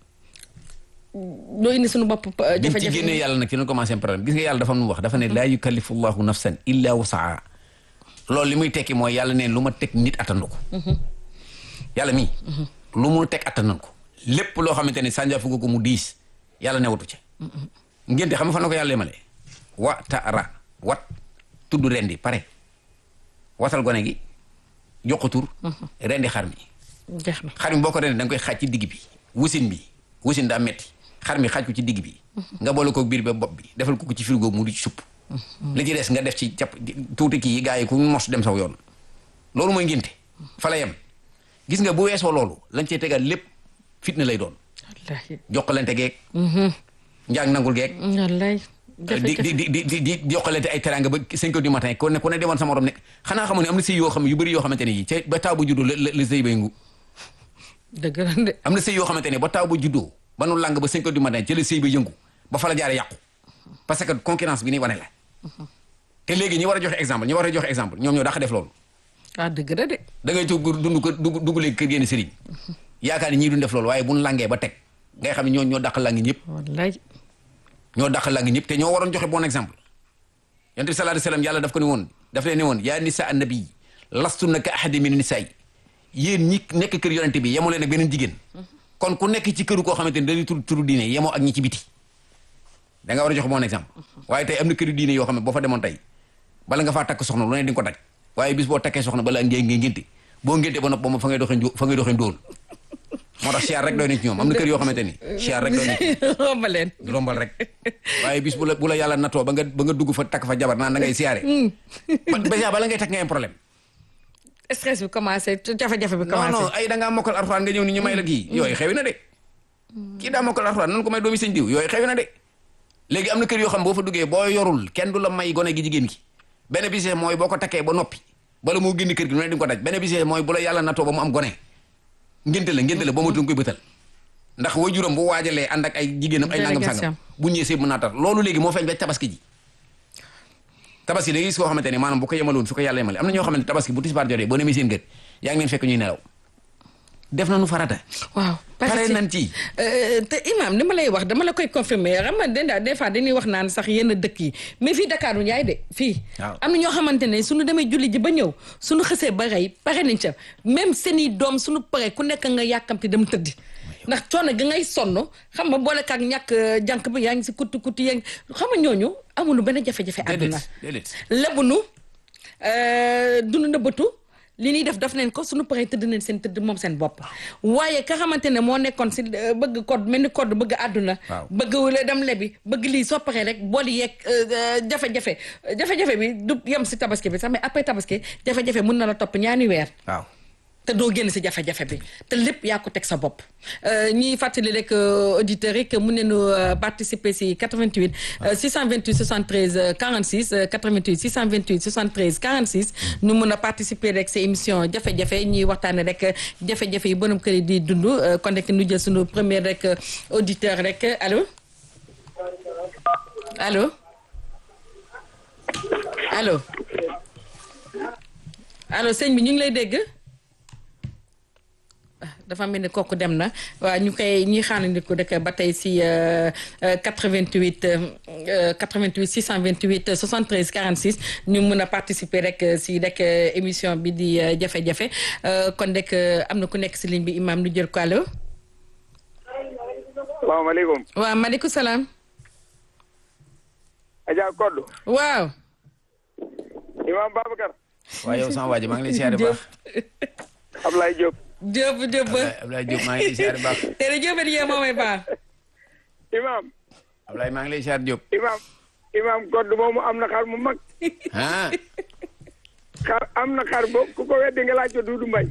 Speaker 2: loo indi suñu bopp jafe-jafe
Speaker 1: dañ ci génne yàlla nag ci lañ commencé problème gis nga yàlla dafa am lu wax dafa ne laa yukallifu llahu nafsan illa wasaa loolu li muy tekki mooy yàlla neen lu ma teg nit attanu ko yàlla mii lu mu teg attanan ko lépp loo xamante ne sànjaafuga ko mu diis yàlla newatu ca ngénte xam nga fa na ko yàlla yemale wa tara wat tudd rendi pare watal gone gi jox ko tur rendi xar mi xar mi boo ko rendi da nga koy xaaj ci digg bi wusin daa metti xar mi xaaj ko ci digg bi nga boole ko biir ba bopp bi defal ko ci frigo mu di ci supp li ci des nga def ci cap tuuti kii yi gars yi ku mos dem saw yoon loolu mooy ngénte fa la yem gis nga bu weesoo loolu lañ cey tegal lépp fitna lay doon jokkalante geeg njaag nangul geeg di jokkalante ay teranga ba 5 heures du matin ku ne demoon sama morom ne xanaa xamu ne am na sëy yoo xam ne yu bëri yoo xamante ne yi ca ba taaw ba juddoo la sëy bay ngu
Speaker 2: dëgg la de
Speaker 1: am na sëy yoo xamante ne ba taaw ba juddoo ba nu lang ba 5 heures du matin ca la sëy ba yëngu ba fa la jaare yàqu parce que concurrence bi ni wane la te léegi ñi war a joxe exemple ñoom ñoo dàq def loolu
Speaker 2: dëgg la de
Speaker 1: da ngay toog dugg léegi kër génn sëriñ yaakaar ni ñii duñ def loolu waaye buñ langee ba teg ngay xam ne ñoo dàq langi ñëpp
Speaker 2: wallaay
Speaker 1: ñoo dàq langi ñëpp te ñoo waroon joxe bon exemple yonent bi sallallahu alayhi wasallam yàlla daf ko ne woon daf leen ne woon yaa nisa annabi lastunna ka ahadi min nisaay yéen ñi nekk kër yonente bi yemoo leen ak beneen jigéen kon ku nekk ci këru koo xamante ni dañuy turu diine yemoo ak ñi ci biti da nga war a jox bon exemple waaye tey am na këru diine yoo xam ne boo fa demoon tey bala nga faa takk soxna lu ne di nga ko daj waaye bis boo takkee soxna bala ngay ngénte boo ngénte ba nopp ba ma fa ngay doxee ndóol moo tax siyaar rek doy na ci ñoom am na kër yoo xamante ni siyaar rek doy na ci
Speaker 2: rombal leen
Speaker 1: rombal rek waaye bis bu la yàlla natoo ba nga dugg fa takk fa jabar naan da ngay siyaare déjà bala ngay takk nga am problème
Speaker 2: stress bi commencé jafe-jafe bi commencé
Speaker 1: non ay da ngaa mokkal alxuraan nga ñëw ni ñu may la kii yooyu xewi na de kii daa mokkal alxuraan nan ko may doomi sëñ diw yooyu xewi na de léegi am na kër yoo xam boo fa duggee boo yorul kenn du la may gone gi jigéen gi benn bis mooy boo ko takkee ba noppi bala moo génn kër gi lu ne di nga ko daj benn bis mooy bu la yàlla natoo ba mu am gone ngénte la ba matul nga koy bëtal ndax waajuram bu waajalee ànd ak ay jigéenam ay nangam sangam bu ñëwee sëy mën naa tar loolu léegi moo feeñ ba tabaski ji tabaski da ngay gis koo xamante ne maanaam bu ko yemaloon fi ko yàlla yemale am na ñoo xamante ne tabaski bu tisbaar jotee boo demee seen kër yaa ngi leen fekk ñuy nelaw def nañu farata
Speaker 2: waaw
Speaker 1: pare nañ ci
Speaker 2: te imam li ma lay wax dama la koy confirmer xam nga des fois dañuy wax naan sax yenn dëkk yi mais fii Dakar du Njaay de fii am na ñoo xamante ne suñu demee julli ji ba ñëw suñu xësee ba rey pare nañ ca même seeni doom suñu pare ku nekk nga yàkkamti dem tëddi ndax coono ga ngay sonn xam nga boole kaak ñàkk jànk bi yaa ngi si kutti yaa ngi xam nga ñooñu amuñu benn jafe-jafe àdduna lebunu dunu nëbbatu li ñuy def nañ ko suñu paree tëdd nañ seen tëdd moom seen bopp waaye ka xamante ne moo nekkoon si bëgg code mel ni code bëgg àdduna bëgg wala dem lebi bëgg lii soo paree rek booli yeeg jafe-jafe bi du yem si tabaski bi sax mais après tabaski jafe-jafe mën na la topp ñaani weer
Speaker 1: waaw
Speaker 2: te doo génn si jafe-jafe bi te lépp yaa ko teg sa bopp ñuy fàttali rek auditeurs yi que mun nañu participer si 88 628 73 46 88 628 73 46 ñu mun a participer rek si émission jafe-jafe ñuy waxtaane rek jafe-jafe yi borom kër yi di dund kon rek ñu jël suñu premier rek auditeur rek allo allo allo allo sëñ bi ñu ngi lay dégg dafa mel ni kooku dem na waaw ñu koy ñi xaarandi ko rek ba tey si 88 628 73 46 ñu mën a participer rek si rek émission bi di jafe-jafe kon rek am na ku nekk si ligne bi imam nu jël ko allo.
Speaker 3: salaamaaleykum.
Speaker 2: waaw maaleykum salaam.
Speaker 3: Adja Kodou.
Speaker 2: waaw.
Speaker 3: imam Babacar.
Speaker 1: waaw yow sama waa ji maa ngi lay siyaare baax.
Speaker 3: Ablaye Diop.
Speaker 2: Diop
Speaker 1: Ablaye Diop maa ngi lay siyaare baax.
Speaker 2: tere Diop it yéen moomay baax.
Speaker 3: imam.
Speaker 1: Ablaye maa ngi lay siyaare Diop.
Speaker 3: imam Kodou moomu am na xar mu mag.
Speaker 1: ah.
Speaker 3: xar am na xar boobu ku ko weddi nga laaj ko Doudou Mbaye.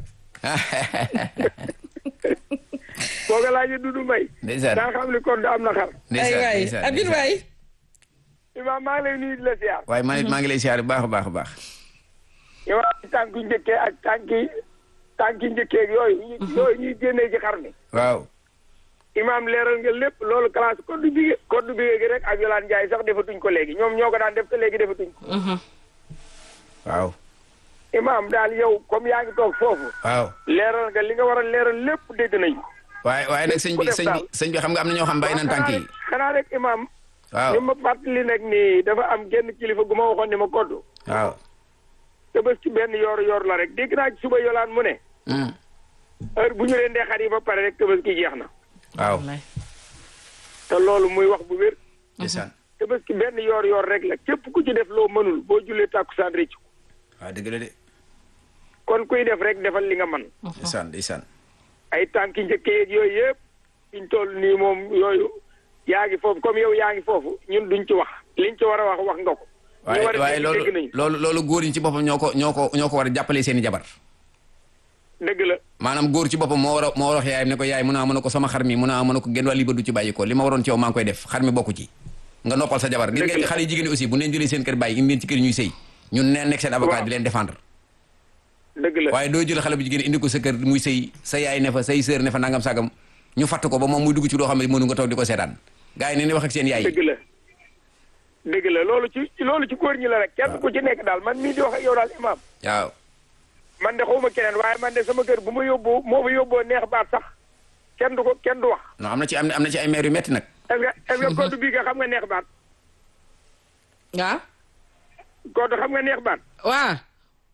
Speaker 3: boo ko laajee Doudou Mbaye.
Speaker 1: ndeysaan
Speaker 3: daa xam ni Kodou am na xar.
Speaker 1: ndeysaan
Speaker 2: abir waay.
Speaker 3: imam maa ngi lay nuyu di la siyaar.
Speaker 1: waaye man it maa ngi lay siyaare baax a baax a baax.
Speaker 3: yow tànku njëkkee ak tànki njëkkee yooyu ñuy génnee ci xar mi.
Speaker 1: waaw.
Speaker 3: imaam leeral nga lépp loolu classe code bi gi rek ak Yolande Ndiaye sax defatuñ ko léegi ñoom ñoo ko daan def te léegi defatuñ ko.
Speaker 1: waaw.
Speaker 3: imaam daal yow comme yaa ngi toog foofu.
Speaker 1: waaw.
Speaker 3: leeral nga li nga war a leeral lépp dégg nañ ko.
Speaker 1: waaye nag sëñ bi xam nga am na ñoo xam bàyyi nañ tànk yi.
Speaker 3: xanaa rek imaam.
Speaker 1: waaw
Speaker 3: li ma fàttali nag ni dafa am genn kilifa gu ma waxoon ni ma koddu.
Speaker 1: waaw.
Speaker 3: te bés ci benn yor la rek dégg naa ci suba Yolande mu ne. heure bu ñu rendee xar yi ba pare rek tëbës ki jeex na.
Speaker 1: waaw.
Speaker 3: te loolu muy wax bu wér.
Speaker 1: ndeysaan.
Speaker 3: tëbës ki benn yor rek la képp ku ci def loo mënul boo jullee tàkkusaan rëccu.
Speaker 1: waaw dëgg la de.
Speaker 3: kon kuy def rek defal li nga mën.
Speaker 1: ndeysaan.
Speaker 3: ay tànki njëkkee yooyu yëpp fiñ toll nii moom yooyu yaa ngi foofu comme yow yaa ngi foofu ñun duñ ci wax liñ ci war a wax nga ko.
Speaker 1: waaye loolu góor ñi ci boppam ñoo ko war a jàppale seen i jabar.
Speaker 3: dëgg la.
Speaker 1: maanaam góor ci boppam moo war a wax yaayam ne ko yaay mun a ko sama xar mi mun a ko genn wàll li ba du ci bàyyi ko li ma waroon ci yow maa ngi koy def xar mi bokku ci nga noppal sa jabar. gis nga xale yi jigéen aussi bu neen jëlee seen kër bàyyi indi leen ci kër ñuy sëy ñun neen nekk seen avocat di leen défendre.
Speaker 3: dëgg la
Speaker 1: waaye doo jël xale bu jigéen indi ko sa kër muy sëy sa yaay ne fa say sœur ne fa nangam sagam ñu fatt ko ba moom muy dugg ci loo xam ne mënu nga toog di ko seetaan gars yi ne wax ak seen yaay
Speaker 3: dëgg la loolu ci góor ñi la rek kenn ku ci nekk daal man mii di wax ak yow daal imaam.
Speaker 1: waaw.
Speaker 3: man de xawma keneen waaye man de sama kër bu ma yóbboo moo fa yóbboo neex baat sax kenn du wax.
Speaker 1: non am na ci ay maire yu metti nag.
Speaker 3: est-ce que code bii nga xam nga neex baat.
Speaker 2: waaw.
Speaker 3: code xam nga neex baat.
Speaker 2: waaw.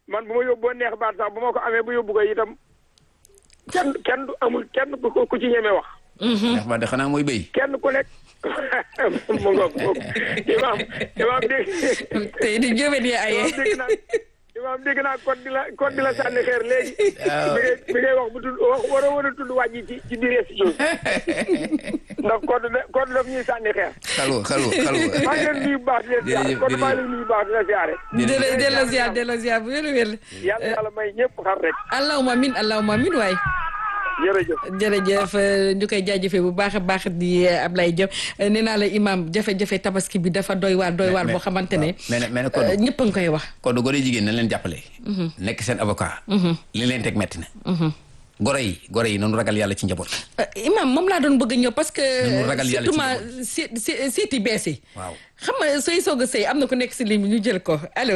Speaker 3: man bu ma yóbboo neex baat sax bu ma ko amee bu yóbbu ko itam kenn du amul kenn ku ci ñeme wax.
Speaker 1: neex baat de xanaa mooy béy.
Speaker 3: kenn ku nekk mu ngoog imaam dégg.
Speaker 2: tey di jóobee di aye.
Speaker 3: imaam dégg naa code di la sànni xeer léegi. mi ngay wax bu tudd war a tudd wàññi ci biir studio ndax code daf ñuy sànni xeer.
Speaker 1: xalwa.
Speaker 3: maa ngi leen nuyu baax di leen ziar code maa ngi leen nuyu baax di la ziare.
Speaker 2: delloo ziar bu wér.
Speaker 3: yàlla may ñëpp xar rek.
Speaker 2: allahumma amin waay. jërëjëf ñu koy jaajëfee bu baax a baax di Ablaye Diop nee naa la imam jafe-jafe tabaski bi dafa doy waar boo xamante ne
Speaker 1: mais code
Speaker 2: ñëpp a ngi koy wax
Speaker 1: code gone jigéen na leen jàppale nekk seen avocat li leen teg metti na goro yi nanu ragal yàlla ci njaboot
Speaker 2: imam moom laa doon bëgg a ñëw parce que
Speaker 1: surtout
Speaker 2: ma seeti bees yi
Speaker 1: waaw
Speaker 2: xam nga sooy soog a sëy am na ku nekk si ligne bi ñu jël ko allo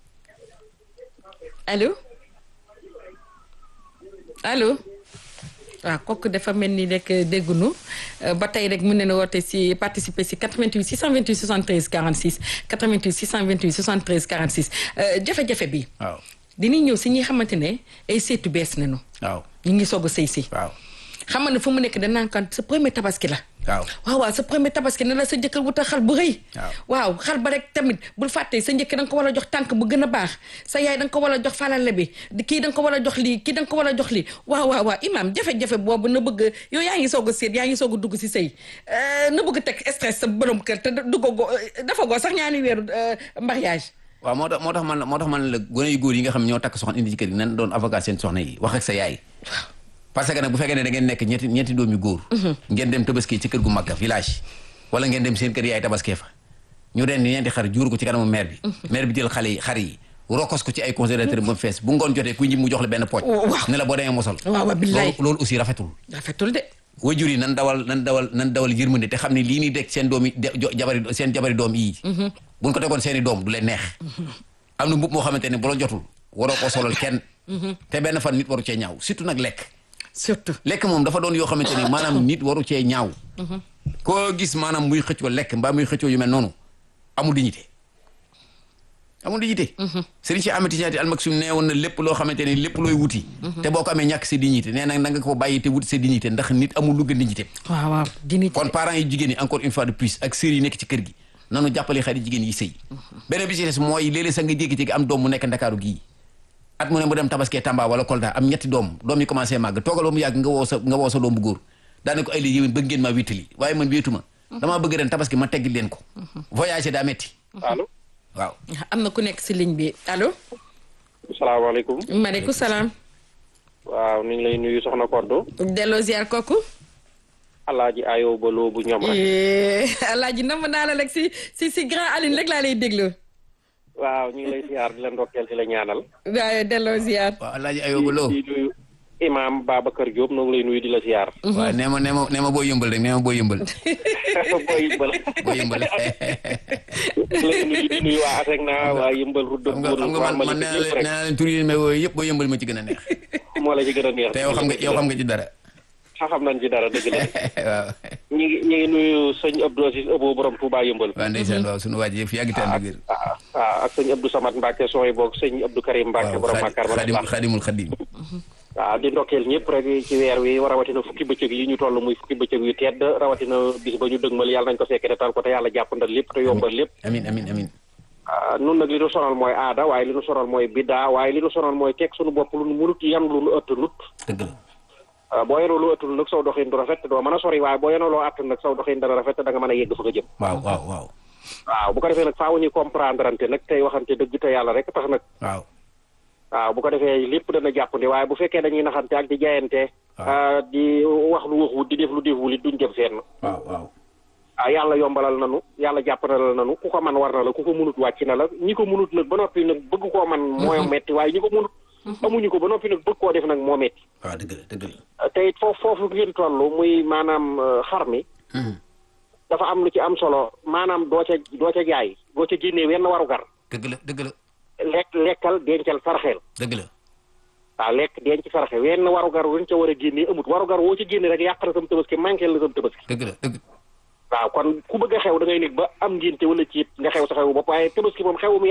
Speaker 2: waaw kooku dafa mel ni rek déggunu ba tey rek mën nañu woote si participer si 88 628 73 46 88 628 73 46 jafe-jafe bi.
Speaker 1: waaw
Speaker 2: dinañ ñëw si ñi xamante ne ay seetu bees nañu.
Speaker 1: waaw
Speaker 2: ñu ngi soog a sëy si.
Speaker 1: waaw
Speaker 2: xam nga ne fu mu nekk danaan kan sa premier tabaski la. waaw sa premier tabaski ne la sa jëkkër wutal xar bu rëy. waaw xar ba rek tamit bul fàtte sa njëkk da nga ko war a jox tànk bu gën a baax sa yaay da nga ko war a jox falale bi kii da nga ko war a jox lii kii da nga ko war a jox lii waaw imam jafe-jafe boobu na bëgg yow yaa ngi soog a seet yaa ngi soog a dugg si sëy na bëgg teg stress sa borom kër te duggagoo dafa goo sax ñaani weeru mariage.
Speaker 1: waaw moo tax man la gone yu góor yi nga xam ñoo takk soxna indi ci kër gi nan doon avocat seen soxna yi wax ak sa yaay parce que nag bu fekkee ne da ngeen nekk ñetti doom yu góor ngeen dem tabaski ci kër gu mag village wala ngeen dem seen kër yaay tabaskee fa ñu ren ñeenti xar juur ko ci kanamu maire bi jël xar yi rokos ko ci ay conservateur ba fees bu ngoon jotee ku ñib mu jox la benn pooj ne la boo demee mosal loolu aussi rafetul de wajur yi nan dawal yërmande te xam ne lii nii deg seen doom yi seen jabari doom yi buñ ko tegoon seeni doom du leen neex am na mbubb moo xamante ne bu la jotul waroo koo solal kenn te benn fan nit waru cee ñaaw surtout nag lekk moom dafa doon yoo xamante ni maanaam nit waru cee ñaaw koo gis maanaam muy xëccoo lekk mbaa muy xëccoo yu mel noonu amul dignité Serigne Cheikh Ahmed Tidiane Al Maktoum nee woon na lépp loo xamante ni lépp looy wuti te boo ko amee ñàkk sa dignité nee na nga ko bàyyi te wuti sa dignité ndax nit amul lu gën dignité
Speaker 2: waaw dignité
Speaker 1: kon parents yi jigéen yi encore une fois de plus ak sœurs yi nekk ci kër gi nanu jàppale xarit jigéen yi sëy beneen bi ci des mooy léeg-léeg sax nga jékki-jékki am doom mu nekk Ndakaaru gii at mu ne mu dem tabaskee Tamba wala Kolda am ñetti doom yi commencé màgg toogal ba mu yàgg nga woo sa doom bu góor daane ko ay léegi yéen bëgg ngeen maa wéttali waaye man wéetuma damaa bëgg ren tabaski ma teggil leen ko voyage daa metti
Speaker 3: allo
Speaker 1: waaw
Speaker 2: am na ku nekk si ligne bi allo
Speaker 3: salaamaaleykum
Speaker 2: maaleykum salaam
Speaker 3: waaw ni ngi lay nuyu soxna Kordo
Speaker 2: delloo ziar kooku
Speaker 3: alaaji ayoo baloo bu ñoom
Speaker 2: alaaji nam naa la rek si grand Aline rek laa lay déglu
Speaker 3: waaw ñu ngi lay ziar di la ndokkeel di la ñaanal
Speaker 2: waaw delloo ziar
Speaker 1: waaw alaaji ayoo baloo
Speaker 3: di nuyu imam Babacar Diop noo ngi lay nuyu di la ziar
Speaker 1: waaw nee ma boo yëmbal rek nee ma boo yëmbal boo yëmbal
Speaker 3: lay nuyu di nuyu waa ASECNA waa yëmbal rudda
Speaker 1: xam nga man nee naa leen tur yi may wooyu yëpp boo yëmbal ma ci gën a neex
Speaker 3: moo la ci gën a neex
Speaker 1: te yow xam nga ci dara
Speaker 3: xam nañ ci dara dëgg la
Speaker 1: waaw
Speaker 3: ñi ngi nuyu sëñ Abdou Aziz Abo borom Touba yëmbal
Speaker 1: waaw ndeysaan waaw sunu waa ji fi yàgg tànn biir
Speaker 3: waaw ak sëñ Abdou Samad Mbacke sooy boog sëñ Abdou Karim Mbacke borom Makar
Speaker 1: xadimul xadim
Speaker 3: waaw di ndokkeel ñëpp rek ci weer wi rawatina fukki bëccëg yi ñu toll muy fukki bëccëg yu tedd rawatina bis ba ñu dëgmal yàlla nañ ko fekkee tal ko te yàlla jàppandal lépp te yombal lépp
Speaker 1: amin
Speaker 3: nun nag li nu sonal mooy aada waaye li nu sonal mooy biddaa waaye li nu sonal mooy teg suñu bopp lu nu munut yan lu nu ëtt nut
Speaker 1: dëgg la
Speaker 3: boo yenoo lu ëttul nag saw doxin du rafet doo mën a sori waaye boo yenoo loo àttul nag saw doxin dana rafet da nga mën a yegg fa nga jëm
Speaker 1: waaw
Speaker 3: bu ko defee nag faaw ñu comprendre ante nag tey waxante dëgg te yàlla rek tax nag waaw bu ko defee lépp dana jàppandi waaye bu fekkee dañuy naxante ak di jaayante di wax lu waxut di def lu deful it duñ jëm fenn
Speaker 1: waaw
Speaker 3: yàlla yombalal nanu yàlla jàppandalal nanu ku ko man war na la ku ko munut wàcc na la ñi ko munut nag ba noppi nag bëgg koo man mooy metti waaye ñi ko munut amuñu ko ba noppi nag bëgg koo def nag moo metti
Speaker 1: waaw dëgg la
Speaker 3: te it foofu ngeen toll muy maanaam xar mi dafa am lu ci am solo maanaam doo ca jaay doo ca génnee wenn waru gar
Speaker 1: dëgg la
Speaker 3: lekkal dencal saraxeel
Speaker 1: dëgg la
Speaker 3: waaw lekk denc saraxe wenn warugar wuñ ca war a génnee amut warugar woo ci génne rek yàq na sam tabaski manqué la sam tabaski
Speaker 1: dëgg
Speaker 3: waaw kon ku bëgg a xew da ngay nekk ba am ngénte wala ciit nga xew sa xew bopp waaye tabaski moom xewum yàlla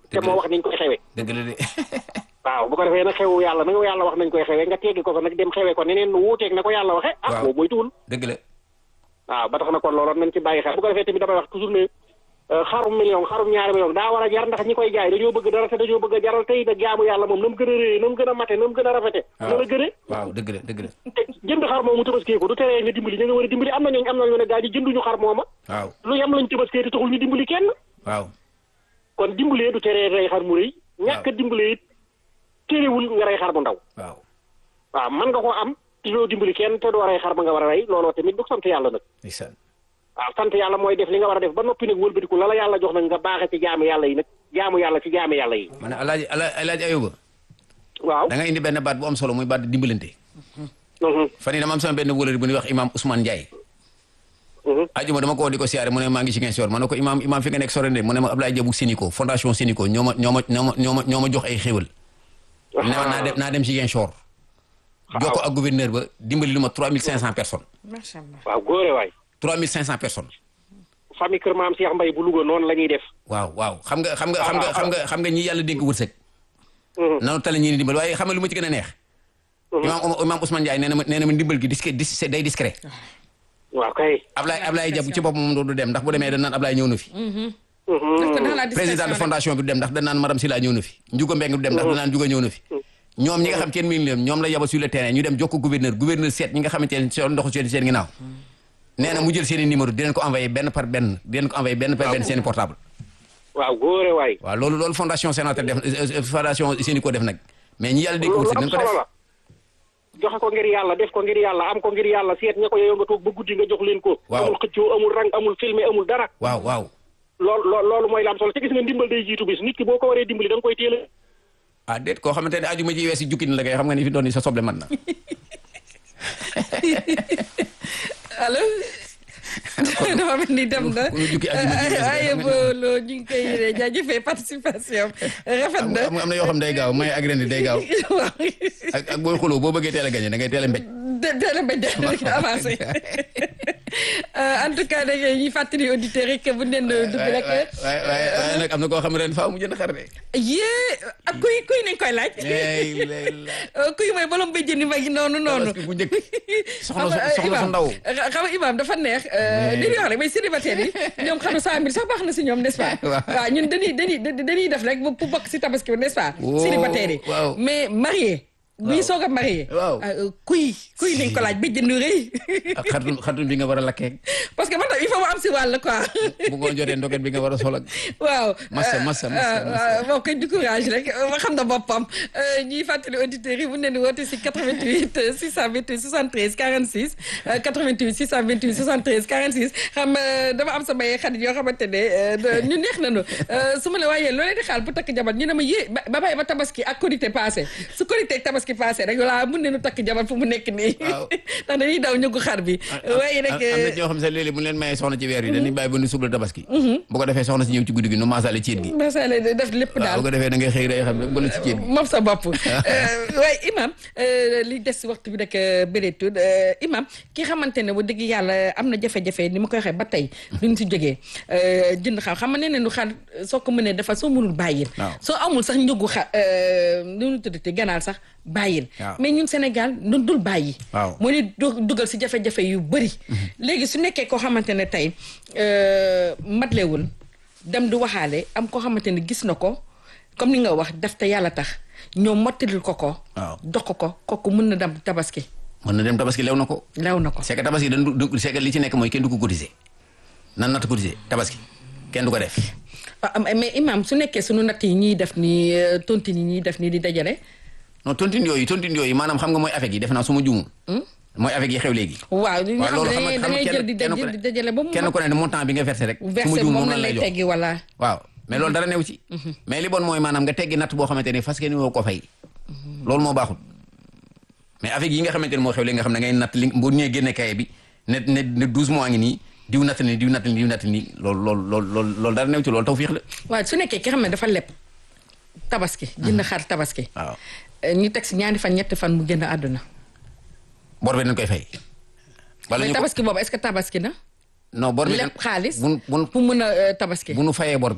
Speaker 3: te moo wax niñ koy xewee.
Speaker 1: dëgg la de.
Speaker 3: waaw bu ko defee nag xewu yàlla na yàlla wax nañ koy xewee nga teggi ko fa nag dem xewee ko neneen nu wuuteeg na ko yàlla waxe ah boobu moytuwul.
Speaker 1: dëgg la.
Speaker 3: waaw ba tax na kon looloon nañ ci bàyyi xel bu ko defee tamit damay wax toujours ne xarum million xarum ñaari million daa war a jar ndax ñi koy jaay dañoo bëgg dara te dañoo bëgg a jaral tey nag jaamu yàlla moom na mu gën a réyee na mu gën a mate na mu gën a rafete na la gëne
Speaker 1: waaw dëgg la dëgg la.
Speaker 3: te jënd xar moomu tabaskee ko du teree nga dimbali ña nga war a dimbali am na ñoo ne gaa yi jënduñu xar mooma
Speaker 1: waaw
Speaker 3: lu yam lañ tabaskee te taxul ñu dimbali kenn
Speaker 1: waaw
Speaker 3: kon dimbalee du teree rey xar mu rëy ñàkk a dimbalee it terewul nga rey xar mu ndaw waaw man nga ko am te doo dimbali kenn te doo rey xar ba nga war a rey looloo tamit du sant yàlla nag waaw sant yàlla mooy def li nga war a def ba noppi nag wëlbatiku la yàlla jox nag nga baaxe ci jaamu yàlla yi nag jaamu yàlla ci jaamu yàlla yi.
Speaker 1: ma ne alaaji Ayuba.
Speaker 3: waaw
Speaker 1: da nga indi benn baat bu am solo muy baat dimbalante. fan yii dama am sama benn wóolari bu ñuy wax imaam Ousmane Ndiaye. ajuma dama ko woo di ko siyaare mu ne maa ngi ci Ziguinchor ma ne ko imaam fi nga nekk sore de mu ne ma Ablaye Diabou Sénico fondation Sénico ñoo ma jox ay xéwal. ne ma naa dem ci Ziguinchor. jox ko ak gouverneur ba dimbali lu ma 3500 personnes.
Speaker 2: macha allah
Speaker 3: waaw góore waay.
Speaker 1: 3500 personnes.
Speaker 3: famille Kër Maam Cheikh Mbaye bu Louga noonu la ñuy def.
Speaker 1: waaw xam nga ñi yàlla dénk wërsëg. nanu tale ñi ni dimbal waaye xam nga lu ma ci gën a neex. imaam Ousmane Ndiaye nee na ma dimbal gi day discret.
Speaker 3: waaw kay.
Speaker 1: Ablaye Diabou ci boppam moom du dem ndax bu demee dañ naan Ablaye ñëw na fi. président de fondation bi du dem ndax dañ naan madame Sylla ñëw na fi. Ndiouga Mbengue du dem ndax dañ naan Ndiouga ñëw na fi. ñoom ñi nga xam kenn miin leen ñoom la yabal sur le terrain ñu dem jokko gouverneur seet ñi nga xamante ne seen ndoxu seen ginnaaw nee na mu jël seen i numéro di leen ko envoyé benn par benn seen i portable.
Speaker 3: waaw góore waay.
Speaker 1: waaw loolu fondation Sénateur def fondation Sénico def nag. mais ñi yàlla dégg wërsëg nañ ko def
Speaker 3: joxe ko ngir yàlla def ko ngir yàlla am ko ngir yàlla seet ña ko yeyoo nga toog ba guddi nga jox leen ko.
Speaker 1: waaw
Speaker 3: amul xëccoo amul rang amul filmé amul dara.
Speaker 1: waaw.
Speaker 3: loolu mooy la am solo te gis nga ndimbal day jiitu bis nit ki boo ko waree dimbali da nga koy teel
Speaker 1: a. déet koo xamante ne ajuma ji weesi jukki na la kay xam nga ni fi doon ni sa soble man na.
Speaker 2: allo. dafa mel ni dem na ay booloo ñu ngi koy jaajëfee participation rafet na
Speaker 1: am na yoo xam day gaaw may ak ren day gaaw ak booy xuloo boo bëggee teel a gañe da ngay teel a mbéj avancé
Speaker 2: en tout cas da ñuy fàttali auditeurs rek bu nen dugg rek
Speaker 1: waaye nag am na koo xam ren faaw mu jënd xar de
Speaker 2: yée ak kuy nañ koy laaj kuy mooy bolom bay jëndi mag noonu
Speaker 1: bu njëkk soxna su ndaw
Speaker 2: xam nga Imaam dafa neex li ñuy wax rek may célibataire yi ñoom xam na 100000 sax baax na si ñoom n'est-ce pas waaw ñun dañuy def rek pour bokk si tabaski bi n'est-ce pas célibataire yi mais marié buy soog a marié kuy nañ ko laaj ba jënd rëy
Speaker 1: ak xartum bi nga war a lakkee
Speaker 2: parce que man tam il faut ma am si wàll quoi
Speaker 1: bu ko jotee ndoket bi nga war a sol ak
Speaker 2: waaw
Speaker 1: massa
Speaker 2: bon koy du courage rek ma xam na boppam ñuy fàttali auditeurs yi bu ne ni woote si 88 628 73 46 88 628 73 46 xam dama am sama xarit yoo xamante ne ñu neex nañu su ma la waayee loo leen di xaal bu takk jabar ñu ne ma yée ba bàyyi ba tabaski ak korité passé su korité ak tabaski passé rek voilà mun nañu takk jabar fu mu nekk nii ndax dañuy daw ñëgu xar bi waaye rek
Speaker 1: am na ñoo xam sax léeg-léeg bu leen mayee soxna ci weer yi dañuy bàyyi ba nu subla tabaski bu ko defee soxna si ñëw ci guddi gi nu maasaale ciit gi
Speaker 2: maasaale def lépp daal
Speaker 1: bu ko defee da ngay xëy day xam ne bële ci ciit gi
Speaker 2: moom sa bopp waaye imam li des si waxtu bi rek bëreetul imam ki xamante ne bu dëgg yàlla am na jafe-jafe ni ma koy waxee ba tey duñ si jógee jënd xar xam nga nee ne nu xar soo ko mënee dafa soo mënul bàyyil soo amul sax njëgu xar nu ñu tuddati ganaar sax bàyyil mais ñun Sénégal nun dul bàyyi moo ni dugal si jafe-jafe yu bëri léegi su nekkee koo xamante ne tey matlewul dem du waxaale am koo xamante ne gis na ko comme ni nga wax def te yàlla tax ñoo mottalil ko dox ko kooku mën na dem tabaski
Speaker 1: lew na ko c'est que tabaski c'est que li ci nekk mooy kenn du ko cotiser nan natt cotiser tabaski kenn du ko def
Speaker 2: mais imam su nekkee sunu natt yi ñuy def ni tontine yi ñuy def ni di dajale
Speaker 1: non tontine yooyu maanaam xam nga mooy avec yi def naa su ma juumul mooy avec yi xew léegi
Speaker 2: waaw loolu xam nga da ngay jël di dajale ba mu
Speaker 1: kenn ku ne montant bi nga versé rek
Speaker 2: versé moom la lay teggi wala
Speaker 1: waaw mais loolu dara new ci mais li bon mooy maanaam nga teggi natt boo xamante ne fas ke ni woo ko fay loolu moo baaxul mais avec yi nga xamante ne moo xew léegi nga xam ne ngay natt li bu ñëwee génne kaye bi ne 12 mois ngi nii diw natt ni loolu dara new ci loolu tawfiix la
Speaker 2: waaw su nekkee ki xam ne dafa leb tabaski jënd xar tabaski
Speaker 1: waaw
Speaker 2: ñu teg si ñaari fan ñetti fan mu génn àdduna
Speaker 1: bor bi dañ koy fay
Speaker 2: mais tabaski boobu est-ce que tabaski na
Speaker 1: non bor bi
Speaker 2: lépp xaalis pour mën a tabaski
Speaker 1: bu nu fayee bor bi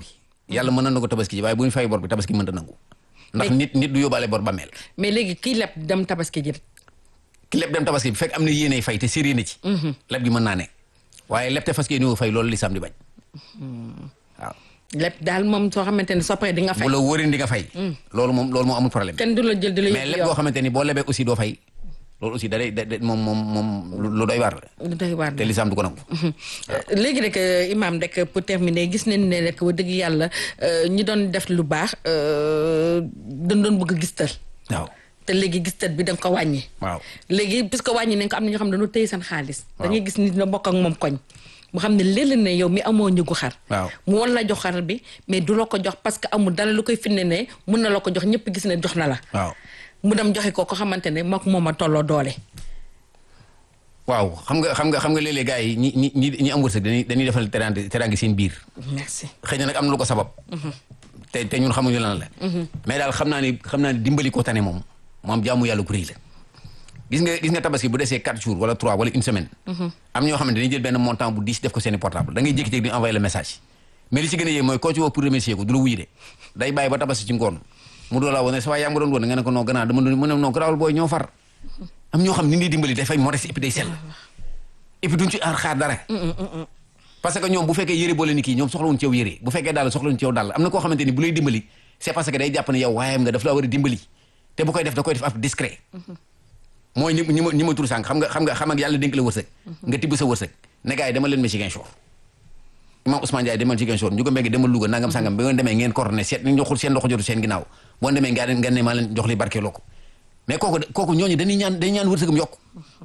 Speaker 1: yàlla mën na ko tabaski ji waaye bu ñu fay bor bi tabaski mënta nangu ndax nit du yóbbaale bor bàmmeel
Speaker 2: mais léegi kii leb dem tabaski ji
Speaker 1: ki leb dem tabaski bi fekk am na yéeney fay te sérieux na ci leb gi mën naa ne waaye leb te fas yéene fay loolu lislaam di bañ waaw
Speaker 2: lépp daal moom soo xamante ne soo paree di nga fay
Speaker 1: bu la wóoree di nga fay loolu moom amul problème
Speaker 2: kenn du la jël di la
Speaker 1: mais lépp boo xamante ni boo lebee aussi doo fay loolu aussi da moom lu doy waar la
Speaker 2: lu doy waar
Speaker 1: te lislaam du ko nangu
Speaker 2: léegi rek imam rek pour terminer gis nañ ne rek wax dëgg yàlla ñi doon def lu baax dañ doon bëgg gistal
Speaker 1: waaw
Speaker 2: te léegi gistal bi da nga ko wàññi
Speaker 1: waaw
Speaker 2: léegi puisque wàññi nañ ko am na ñoo xam ne dañoo téye seen xaalis dañuy gis nit na bokk ak moom koñ mu xam ne léeg ne yow mi amoo njëgu xar
Speaker 1: waaw
Speaker 2: mu war la jox xar bi mais du la ko jox parce que amul dara lu koy firnde ne mun na la ko jox ñëpp gis ne jox na la
Speaker 1: waaw
Speaker 2: mu dem joxe ko xamante ne moom a tolloo doole
Speaker 1: waaw xam nga léeg-léeg gars yi ñi am wërsëg dañuy defal teraange seen biir
Speaker 2: merci
Speaker 1: xëy na nag am na lu ko sabab te ñun xamuñu lan la mais daal xam naa ni dimbali ko tane moom jaamu yàlla ku rëy la gis nga tabaski bu desee 4 jours wala 3 wala une semaine am ñoo xamante dañuy jël benn montant bu 10 def ko seeni portable da ngay jékki-jékki di envoyer le message mais li ci gën a yee mooy koo ci woo pour remercier ko du la wuyu de day bàyyi ba tabaski ci ngoon mu doon laa woon ne sa waay yaa ma doon woon nga ne ko non gannaaw dama doon mu ne non garaawul booy ñoo far am ñoo xam ni ñuy dimbali dafay modeste et puis day sell et puis duñ ci xaar dara parce que ñoom bu fekkee yëre boole ni kii ñoom soxlawuñ ci yow yëre bu fekkee daal soxlawuñ ci yow daal am na koo xamante ni bu lay dimbali c'est parce que day jàpp ne yow waayam nga daf laa war a dimbali te bu koy def da koy def ab discret mooy ñi ma tur sànq xam nga yàlla dénk la wërsëg nga tibb sa wërsëg ne gars yi dama leen ma Ziguinchor Imam Ousmane Ndiaye demal Ziguinchor ñu ko mbégi demal Louga nangam sàngam ba ngeen demee ngeen coordonné seet ñu joxul seen loxo jotu seen ginnaaw boo demee nga ne maa leen jox li barkeeloo ko mais kooku ñooñu dañuy ñaan wërsëgum yokk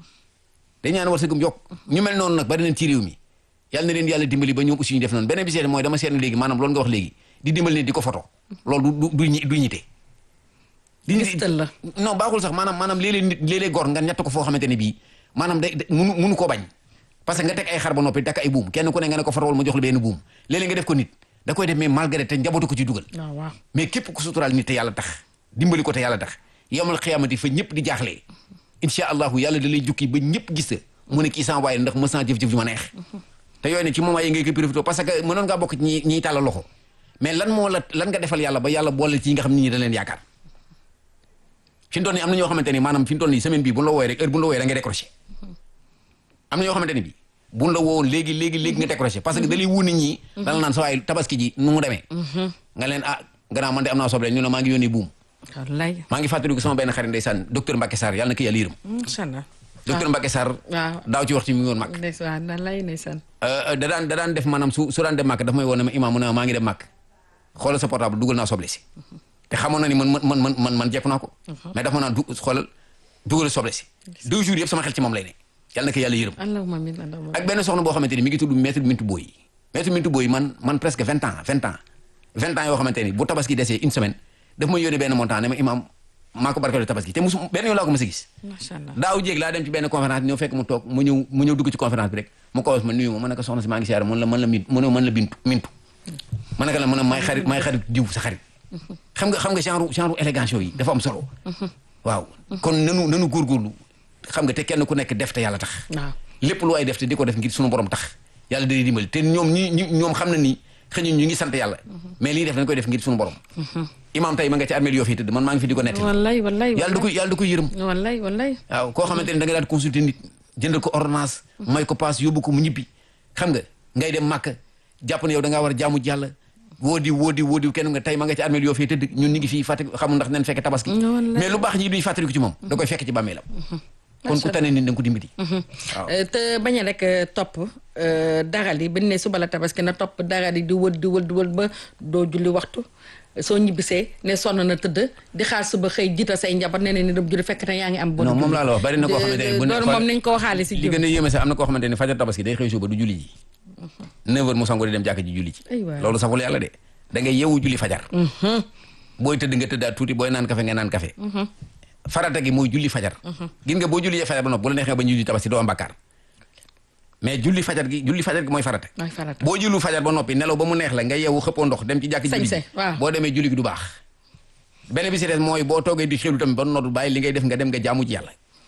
Speaker 1: ñu mel noonu nag bari nañ ci réew mi yàlla na leen yàlla dimbali ba ñoom aussi ñu def noonu beneen bi seet mooy dama seetlu léegi maanaam loolu nga wax léegi di dimbali nit di ko photo loolu du ñite
Speaker 2: gistal la
Speaker 1: non baaxul sax maanaam léeg-léeg gor nga ñett ko foo xamante ne bii maanaam munu koo bañ parce que nga teg ay xar ba noppi takk ay buum kenn ku ne nga ne ko farowal ma jox la benn buum léeg-léeg nga def ko nit da koy def mais malgré te njabootu ko ci dugal mais képp ku suturaal nit te yàlla tax dimbali ko te yàlla tax yawmal xiyaamati fa ñëpp di jaaxlee insha allahu yàlla da lay jukki ba ñëpp gis ta mu ne kii sans waaye ndax ma sans jëf-jëf ju ma neex te yooyu ne ci moment yi ngay koy profité parce que mënoon ngaa bokk ci ñiy tàllal loxo mais lan nga defal yàlla ba yàlla boole ci yi nga xam nit ñi da leen yaakaar fi mu toll nii am na ñoo xamante ni maanaam fi mu toll nii semaine bii bu ñu la wooyee rek heure bu ñu la wooyee da ngay décroché am na ñoo xamante ni bi bu ñu la woowoon léegi nga décroché parce que da lay wu nit ñi dala naan sa waay tabaski ji nu mu demee nga leen gannaaw man de am naa soble ñu ne maa ngi yónni buum
Speaker 2: wallaay
Speaker 1: maa ngi fàttaliku sama benn xarit ndeysaan docteur Mbacke Sarr yàlla na ko yàlla yërëm
Speaker 2: inshallah
Speaker 1: docteur Mbacke Sarr daaw ci waxtu mi ngi woon màkk da daan def maanaam su daan dem màkk daf may woon ne ma imaam mu ne maa ngi dem màkk xoolal sa portable dugal naa soble si te xamoon na ni man jekku naa ko mais dafa ma naan xoolal dugal soble si 2 jours yëpp sama xel ci moom lay ne yàlla na ko yàlla yërëm ak benn soxna boo xamante ni mi ngi tudd maître Mintou Boy man presque 20 ans yoo xamante ni bu tabaski desee une semaine daf may yónnee benn montant ne ma imam maa ko barkeelu tabaski te musu benn yoon laa ko mës a gis daaw jéeg laa dem ci benn conférence ñëw fekk mu toog mu ñëw dugg ci conférence bi rek mu ko ma nuyu ma ne ko soxna si maa ngi siyaare man la mintu ma ne ko la mën a may xarit diw sa xarit xam nga genre élégance yi dafa am solo waaw kon nanu góorgóorlu xam nga te kenn ku nekk def te yàlla tax lépp lu ay def te di ko def ngir suñu borom tax yàlla day dimbali te ñoom xam na ni xëy ñu ngi sant yàlla mais lii def dañ koy def ngir suñu borom imam tey ma nga ci armée yoo fii tëdd man maa ngi fi di ko netti yàlla da koy yërëm waaw koo xamante ne da nga daan consulter nit jëndal ko ordonnance may ko paas yóbbu ko mu ñibbi xam nga ngay dem màkk jàpp ne yow da ngaa war a jaamu jàlla woo diw kenn nga tey ma nga ci armée yoo fii tëdd ñun ñu ngi fii fàttali xamul ndax nen fekk tabaski mais lu baax ñi duñ fàttali ko ci moom da koy fekk ci bàmmeelam kon ku tane nit da nga ko dimbali
Speaker 2: waaw te bañ a rek topp daral yi bañ ne suba la tabaski na topp daral yi di wël ba doo julli waxtu soo ñibbisee ne sonn na tëdd di xaar suba xëy jiital say njaboot nee ne ni dem julli fekk te yaa ngi am bon
Speaker 1: non moom laa la wax bari na koo xamante ne
Speaker 2: loolu moom nañ ko waxaale si
Speaker 1: li gën a yéeme sax am na koo xamante ne fajar tabaski day xëy suba du julli ji 9h mu sango di dem jàkk ji julli ci loolu saful yàlla de da ngay yeewu julli fajar booy tëdd nga tëddaat tuuti booy naan café nga naan café farata gi mooy julli fajar gis nga boo julli fajar ba noppi bu la neexee ba ñu julli tabaski doo am bakkaar mais julli fajar gi mooy farata boo jullu fajar ba noppi nelaw ba mu neex la nga yeewu xëppoo ndox dem ci jàkk julli ji boo demee julli gi du baax benn bi si des mooy boo toogee di xelu tamit ba noddu bàyyi li ngay def nga dem nga jaamu ci yàlla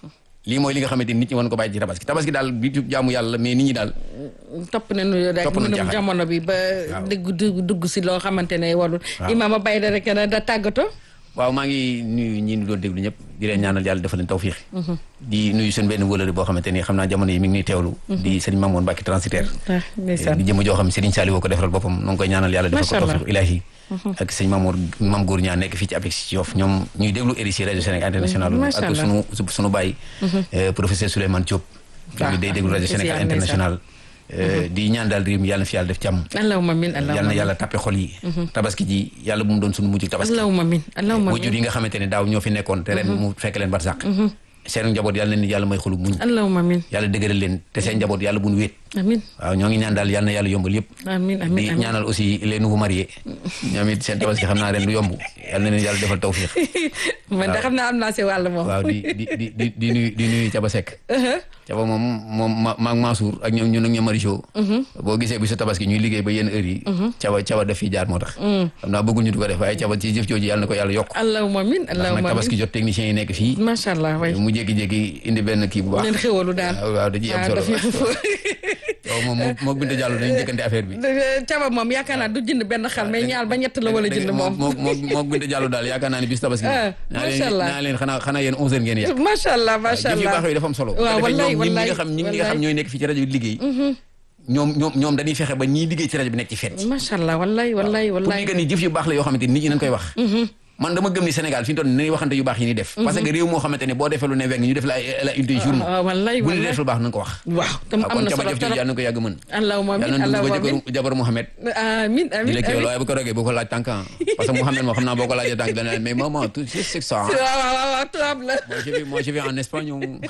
Speaker 1: lii mooy li nga xamante ni nit ñi war ko bàyyi ci tabaski daal bi jaamu yàlla mais nit ñi daal
Speaker 2: topp nañu rek mënum jamono bi ba dugg si loo xamante ne warul imaam a bàyyi da rek da tàggatoo.
Speaker 1: waaw maa ngi nuyu ñi ñu doon déglu ñëpp di leen ñaanal yàlla defal leen tawfiix di nuyu seen benn wëlëri boo xamante ni xam naa jamono yi mi ngi nuy teewlu di sëriñ Mamoun Mbacke transitaire di jëm joo xam ne Serigne Saliou ko defaral boppam noo ngi koy ñaanal yàlla defal ko tawfiix ilaahi ak sëñ Mam Góor ñaa nekk fii ci APEX ci Yoff ñoom ñuy déglu RICI rajo Sénégal international ak sunu baay professeur Souleymane Diop ñu day déglu rajo Sénégal international di ñaan daal réew mi yàlla na fi yàlla def jàmm.
Speaker 2: allahumma amiin
Speaker 1: yàlla na yàlla tàppe xol yi. tabaski ji yàlla bu mu doon sunu mujj tabaski.
Speaker 2: allahumma amiin
Speaker 1: wajur yi nga xamante ne daaw ñoo fi nekkoon te ren mu fekk leen barsàq. seen njaboot yàlla na leen yàlla may xolu muñ.
Speaker 2: allahumma amiin
Speaker 1: yàlla dëgëral leen te seen njaboot yàlla bu nu wéet.
Speaker 2: amiin
Speaker 1: waaw ñoo ngi ñaan daal yàlla na yàlla yombal yëpp.
Speaker 2: amiin amiin
Speaker 1: di ñaanal aussi les nouveaux mariés. ñoom it seen tabaski xam naa ren du yomb yàlla na leen yàlla defal tawfiix.
Speaker 2: man da xam naa am naa si wàll moom.
Speaker 1: waaw di nuyu Caba Seck. Caba moom maag Mansour ak ñoom ñun ak ñoom Marichou. boo gisee bi sa tabaski ñuy liggéey ba yenn heure yi. Caba daf fi jaar moo tax. xam naa bëgguñu di ko def waaye Caba ci jëf jooju yàlla na ko yàlla yokk.
Speaker 2: allahumma amiin
Speaker 1: ndax nag tabaski jot techniciens yi nekk fii.
Speaker 2: macha allah waay
Speaker 1: mu jékki-jékki indi benn kii bu baax.
Speaker 2: leen xéwalu daal
Speaker 1: waaw da ciy am solo waaw moom Binta Diallo dañuy njëkkante affaire bi.
Speaker 2: Caba moom yaakaar naa du jënd benn xar mais ñaar ba ñett la wala jënd moom.
Speaker 1: moom Binta Diallo daal yaakaar naa ni bis tabaski.
Speaker 2: macha allah
Speaker 1: naa leen xanaa yéen 11h ngeen yàq.
Speaker 2: macha allah macha allah
Speaker 1: jëf yu baax yooyu dafa am solo.
Speaker 2: waaw wallaay
Speaker 1: ñi nga xam ñooy nekk fii ci rajo bi liggéey. ñoom dañuy fexe ba ñiy liggéey ci rajo bi nekk ci fête.
Speaker 2: macha allah wallaay
Speaker 1: pour ñu gën ni jëf yu baax la yoo xamante nit ñi nañ koy wax. man dama gëm ni Sénégal fi ñu toll nii waxante yu baax yi ni def. parce que réew moo xamante ne boo defee lu ne weng ñu def la une des journaux.
Speaker 2: wallaay
Speaker 1: bu ñu def lu baax nañ ko wax.
Speaker 2: waaw tam am na solo
Speaker 1: trop yàlla na ko yàgg mën.
Speaker 2: allahumma amiin allahumma amiin
Speaker 1: jabar Mouhamed.
Speaker 2: amiin amiin
Speaker 1: amiin waaye bu ko rogee bu ko laaj tànk parce que Mouhamed moo xam naa boo ko laajee tànk dana mais maman tout c'est ça.
Speaker 2: waaw tubaab la.
Speaker 1: moi je vais en Espagne.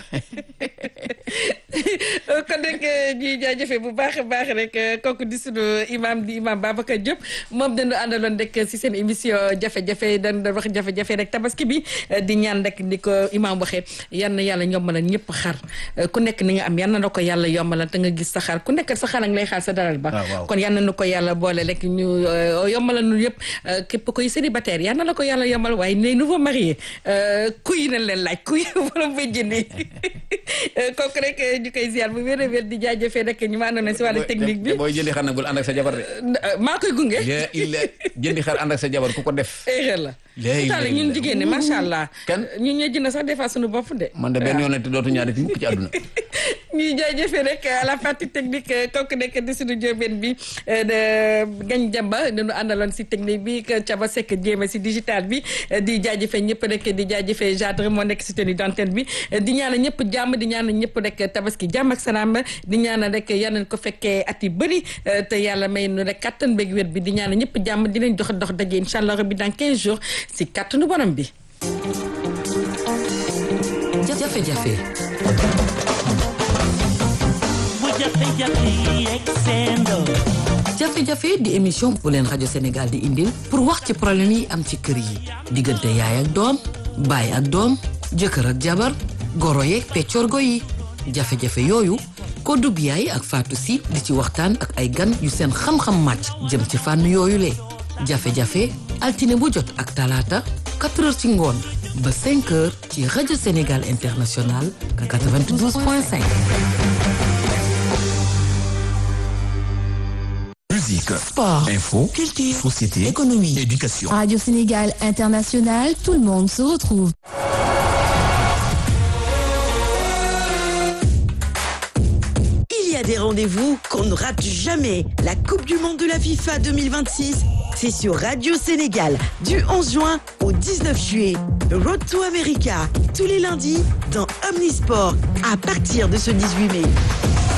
Speaker 2: kon rek ñuy jaajëfee bu baax a baax rek kooku di sunu imam Babacar Diop moom dañu àndaloon rek si seen émission jafe-jafe dañu wax jafe-jafe rek tabaski bi di ñaan rek ni ko imam waxee yal na yàlla yombalal ñëpp xar ku nekk ni nga am yal na la ko yàlla yombalal te nga gis sa xar ku nekk sa xar ak lay xaar sa daral ba kon yal na nu ko yàlla boole rek ñu yombalal nu yëpp képp koy célibataire yal na la ko yàlla yombal waaye les nouveaux mariés kuy nañ leen laaj kuy borom bay jëndi kooku rek ñu koy ziar bu wér a wér di jaajëfee rek ñu ma àndoon si wàllu technique bi
Speaker 1: booy jëndi xar nag bul ànd ak sa jabar de
Speaker 2: maa koy gunge
Speaker 1: jëndi xar ànd ak sa jabar ku ko def
Speaker 2: la léegi ñun jigéen ñi macha allah.
Speaker 1: kan
Speaker 2: ñun ñoo jënd sax des fois suñu bopp de.
Speaker 1: man de benn yoon te dootu ñaari fi mukk ci àdduna.
Speaker 2: ñuy jaajëfee rek à la partie technique kooku nekk di suñu jóobeen bi Gagne Demba dañu àndaloon si technique bi Caba Seck jéeme si digital bi di jaajëfee ñëpp rek di jaajëfee Jadre moo nekk si tenue d'antenne bi di ñaanal ñëpp jàmm di ñaanal ñëpp rek tabaski jàmm ak salaam di ñaanal rek yal nañu ko fekkee at yu bëri te yàlla may nu rek kattan beeg wér bi di ñaanal ñëpp jàmm di leen dox daje incha allah rabbi dans 15 jours. si kàttanu borom bi.
Speaker 4: jafe-jafe. jafe-jafe di émission bu leen rajo Sénégal di indil pour wax ci problème yi am ci kër yi diggante yaay ak doom baay ak doom jëkkër ak jabar goro yeeg peccorgo yi jafe-jafe yooyu Kodou Biaye ak Fatou Sy di ci waxtaan ak ay gan yu seen xam-xam màcc jëm ci fànn yooyu le jafe-jafe altine bu jot ak talaata 4 heures ci ngoon ba 5 heures ci rajo Sénégal International 92.5.
Speaker 5: Musique,
Speaker 6: sport,
Speaker 5: info,
Speaker 6: culture,
Speaker 5: société,
Speaker 6: économie,
Speaker 5: éducation.
Speaker 6: Radio Sénégal International, tout le monde se retrouve.
Speaker 7: Il y a des rendez-vous qu'on ne rate jamais. La Coupe du Monde de la FIFA 2026, c'est sur Radio Sénégal du 11 juin au 19 juillet. Road to America, tous les lundis dans Omnisport à partir de ce 18 mai.